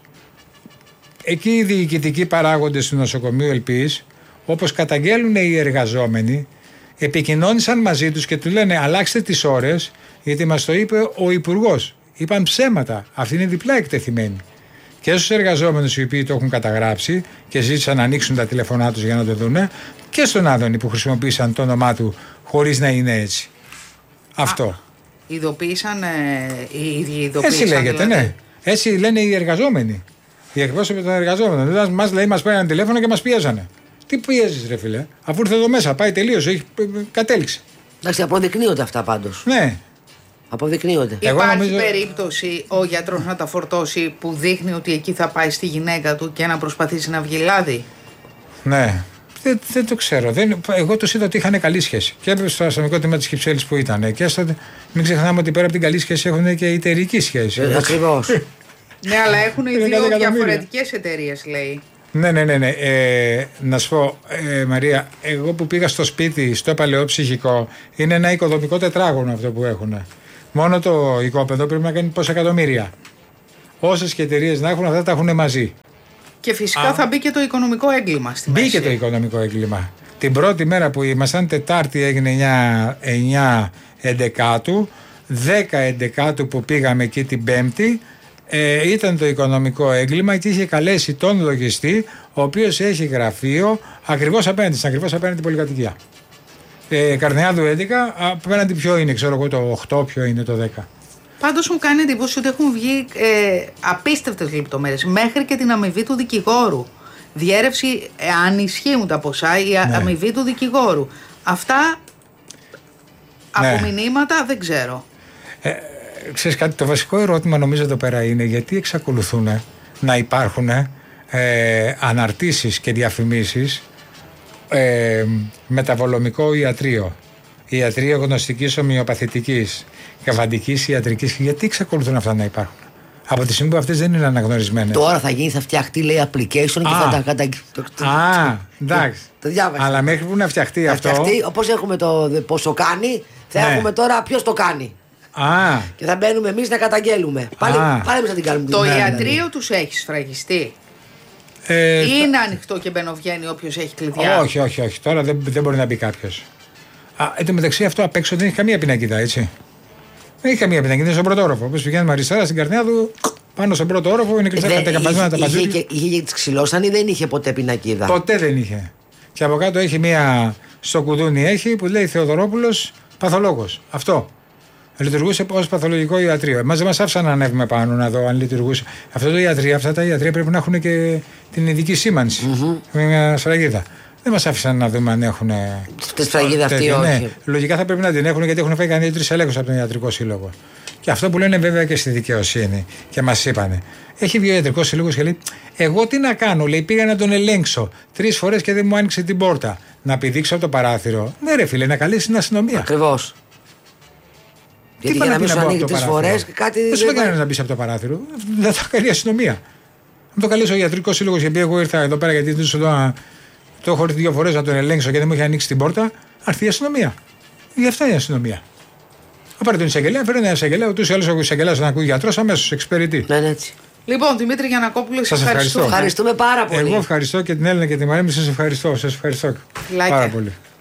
εκεί οι διοικητικοί παράγοντες του νοσοκομείου Ελπής, όπως καταγγέλουν οι εργαζόμενοι, επικοινώνησαν μαζί τους και του λένε αλλάξτε τις ώρες, γιατί μας το είπε ο Υπουργός. Είπαν ψέματα. Αυτοί είναι διπλά εκτεθειμένοι. Και στους εργαζόμενους οι οποίοι το έχουν καταγράψει και ζήτησαν να ανοίξουν τα τηλεφωνά τους για να το δούνε, και στον Άδωνη που χρησιμοποίησαν το όνομά του χωρίς να είναι έτσι. Αυτό. Α, ειδοποίησαν ε, οι ίδιοι ειδοποίησαν. Έτσι λέγεται, δηλαδή. Ναι. Έτσι λένε οι εργαζόμενοι. Οι εκπρόσωποι των εργαζόμενων. Δηλαδή μας λέει, μας πήραν τηλέφωνο και μας πιέζανε. Τι πιέζεις, ρε φίλε? Αφού ήρθε εδώ μέσα, πάει τελείως, έχει κατέληξε. Εντάξει, αποδεικνύονται αυτά πάντως. Ναι. Αποδεικνύονται. Υπάρχει νομίζω... περίπτωση ο γιατρός να τα φορτώσει που δείχνει ότι εκεί θα πάει στη γυναίκα του και να προσπαθήσει να βγει λάδι? Ναι. Δεν, δεν το ξέρω. Δεν, εγώ τους είδα ότι είχαν καλή σχέση. Και έπρεπε στο αστυνομικό τμήμα της Κυψέλης που ήταν. Και στο, μην ξεχνάμε ότι πέρα από την καλή σχέση έχουν και εταιρική σχέση. Ε, ακριβώς. Ναι, αλλά έχουν οι δύο διαφορετικές εταιρείες, λέει. Ναι, ναι, ναι. ναι. Ε, να σου πω, ε, Μαρία, εγώ που πήγα στο σπίτι, στο παλαιό ψυχικό, είναι ένα οικοδομικό τετράγωνο αυτό που έχουν. Μόνο το οικόπεδο πρέπει να κάνει πόσα εκατομμύρια. Όσες και εταιρείες να έχουν, αυτά τα έχουν μαζί. Και φυσικά Α. θα μπει και το οικονομικό έγκλημα στη μέση. Μπήκε το οικονομικό έγκλημα. Την πρώτη μέρα που ήμασταν, Τετάρτη έγινε εννιά Εντεκάτου, δέκα Εντεκάτου που πήγαμε εκεί την Πέμπτη. Ε, ήταν το οικονομικό έγκλημα και είχε καλέσει τον λογιστή, ο οποίος έχει γραφείο ακριβώς απέναντι, ακριβώς απέναντι την πολυκατοικία. Ε, Καρνεάδου έντεκα, απέναντι ποιο είναι, ξέρω εγώ, το οκτώ, ποιο είναι το δέκα. Πάντως μου κάνει εντύπωση ότι έχουν βγει ε, απίστευτες λεπτομέρειες, μέχρι και την αμοιβή του δικηγόρου. Διέρευση, ε, αν ισχύουν τα ποσά, η ναι. αμοιβή του δικηγόρου. Αυτά ναι. από μηνύματα δεν ξέρω. Ε, Ξέρεις κάτι, το βασικό ερώτημα νομίζω εδώ πέρα είναι γιατί εξακολουθούν να υπάρχουν ε, ε, αναρτήσεις και διαφημίσεις ε, μεταβολομικό ιατρείο, ιατρείο γνωστικής ομοιοπαθητικής, καβαντικής ιατρικής. Γιατί εξακολουθούν αυτά να υπάρχουν? Από τη στιγμή που αυτές δεν είναι αναγνωρισμένες. Τώρα θα γίνει, θα φτιαχτεί, λέει, application και Α. θα τα καταγγείλει. Α, εντάξει. Το διάβασα. Αλλά μέχρι που να φτιαχτεί Θα αυτό. φτιαχτεί, όπως έχουμε το πόσο κάνει, θα Ναι. έχουμε τώρα ποιος το κάνει. Α, Και θα μπαίνουμε εμείς να καταγγέλουμε. Πάλι, Α. πάλι εμείς θα την κάνουμε. Το την- ιατρείο τους έχει σφραγιστεί. ε, Ή είναι ανοιχτό και μπαινοβγαίνει όποιος έχει κλειδιά? όχι, όχι, όχι. Τώρα δεν, δεν μπορεί να μπει κάποιος. Α, εν τω μεταξύ αυτό απ' έξω δεν έχει καμία πινακίδα, έτσι. Δεν έχει καμία πινακίδα, είναι στον πρώτο όροφο. Όπως πηγαίνουμε αριστερά στην καρδιά του, πάνω στον πρώτο όροφο είναι κλειστά Δεν- κατακαπασμένα τα είχε- είχε παντζούρια. και- Είχε και τις ξυλώσαν ή δεν είχε ποτέ πινακίδα? Ποτέ δεν είχε. Και από κάτω έχει μία στο κουδούνι έχει που λέει Θεοδωρόπουλος παθολόγος. Αυτό. Λειτουργούσε ως παθολογικό ιατρείο. Εμάς δεν μας άφησαν να ανέβουμε πάνω να δω αν λειτουργούσε. Αυτό το ιατρείο, αυτά τα ιατρεία πρέπει να έχουν και την ειδική σήμανση. Με μια σφραγίδα. Δεν μας άφησαν να δούμε αν έχουν. Τη σφραγίδα αυτή, τέτοιο, όχι. ναι. Λογικά θα πρέπει να την έχουν γιατί έχουν φάει κανένα τρεις ελέγχους από τον ιατρικό σύλλογο. Και αυτό που λένε βέβαια και στη δικαιοσύνη και μας είπανε. Έχει βγει ο ιατρικός σύλλογος και λέει: εγώ τι να κάνω, λέει, πήγα να τον ελέγξω τρεις φορές και δεν μου άνοιξε την πόρτα. Να πηδήξω από το παράθυρο. Ναι, ρε φίλε, να καλέσει την αστυνομία. Ακριβώς. Γιατί για να μην σου ανοίγει τρεις φορές κάτι. Δεν σου δεν- έκανε να μπει από το παράθυρο. Δεν θα κάνει η αστυνομία. Αν το καλέσει ο ιατρικό σύλλογο και πει: εγώ ήρθα εδώ πέρα γιατί δεν σου το, το έχω έρθει δύο φορές να τον ελέγξω και δεν μου είχε ανοίξει την πόρτα, έρθει η αστυνομία. Γι' αυτό είναι η αστυνομία. Θα πάρει τον εισαγγελέα, φέρει ένα εισαγγελέα, ούτως ή άλλως ο εισαγγελέας να ακούει γιατρός αμέσως, εξυπηρετεί. Ναι, έτσι. Λοιπόν, Δημήτρη Γιαννακόπουλο, Σας ευχαριστώ. Ευχαριστούμε πάρα πολύ. Εγώ ευχαριστώ και την Έλληνα και τη Μαρέμη, σας ευχαριστώ. Σας ευχαριστώ Φιλάκια. πάρα πολύ.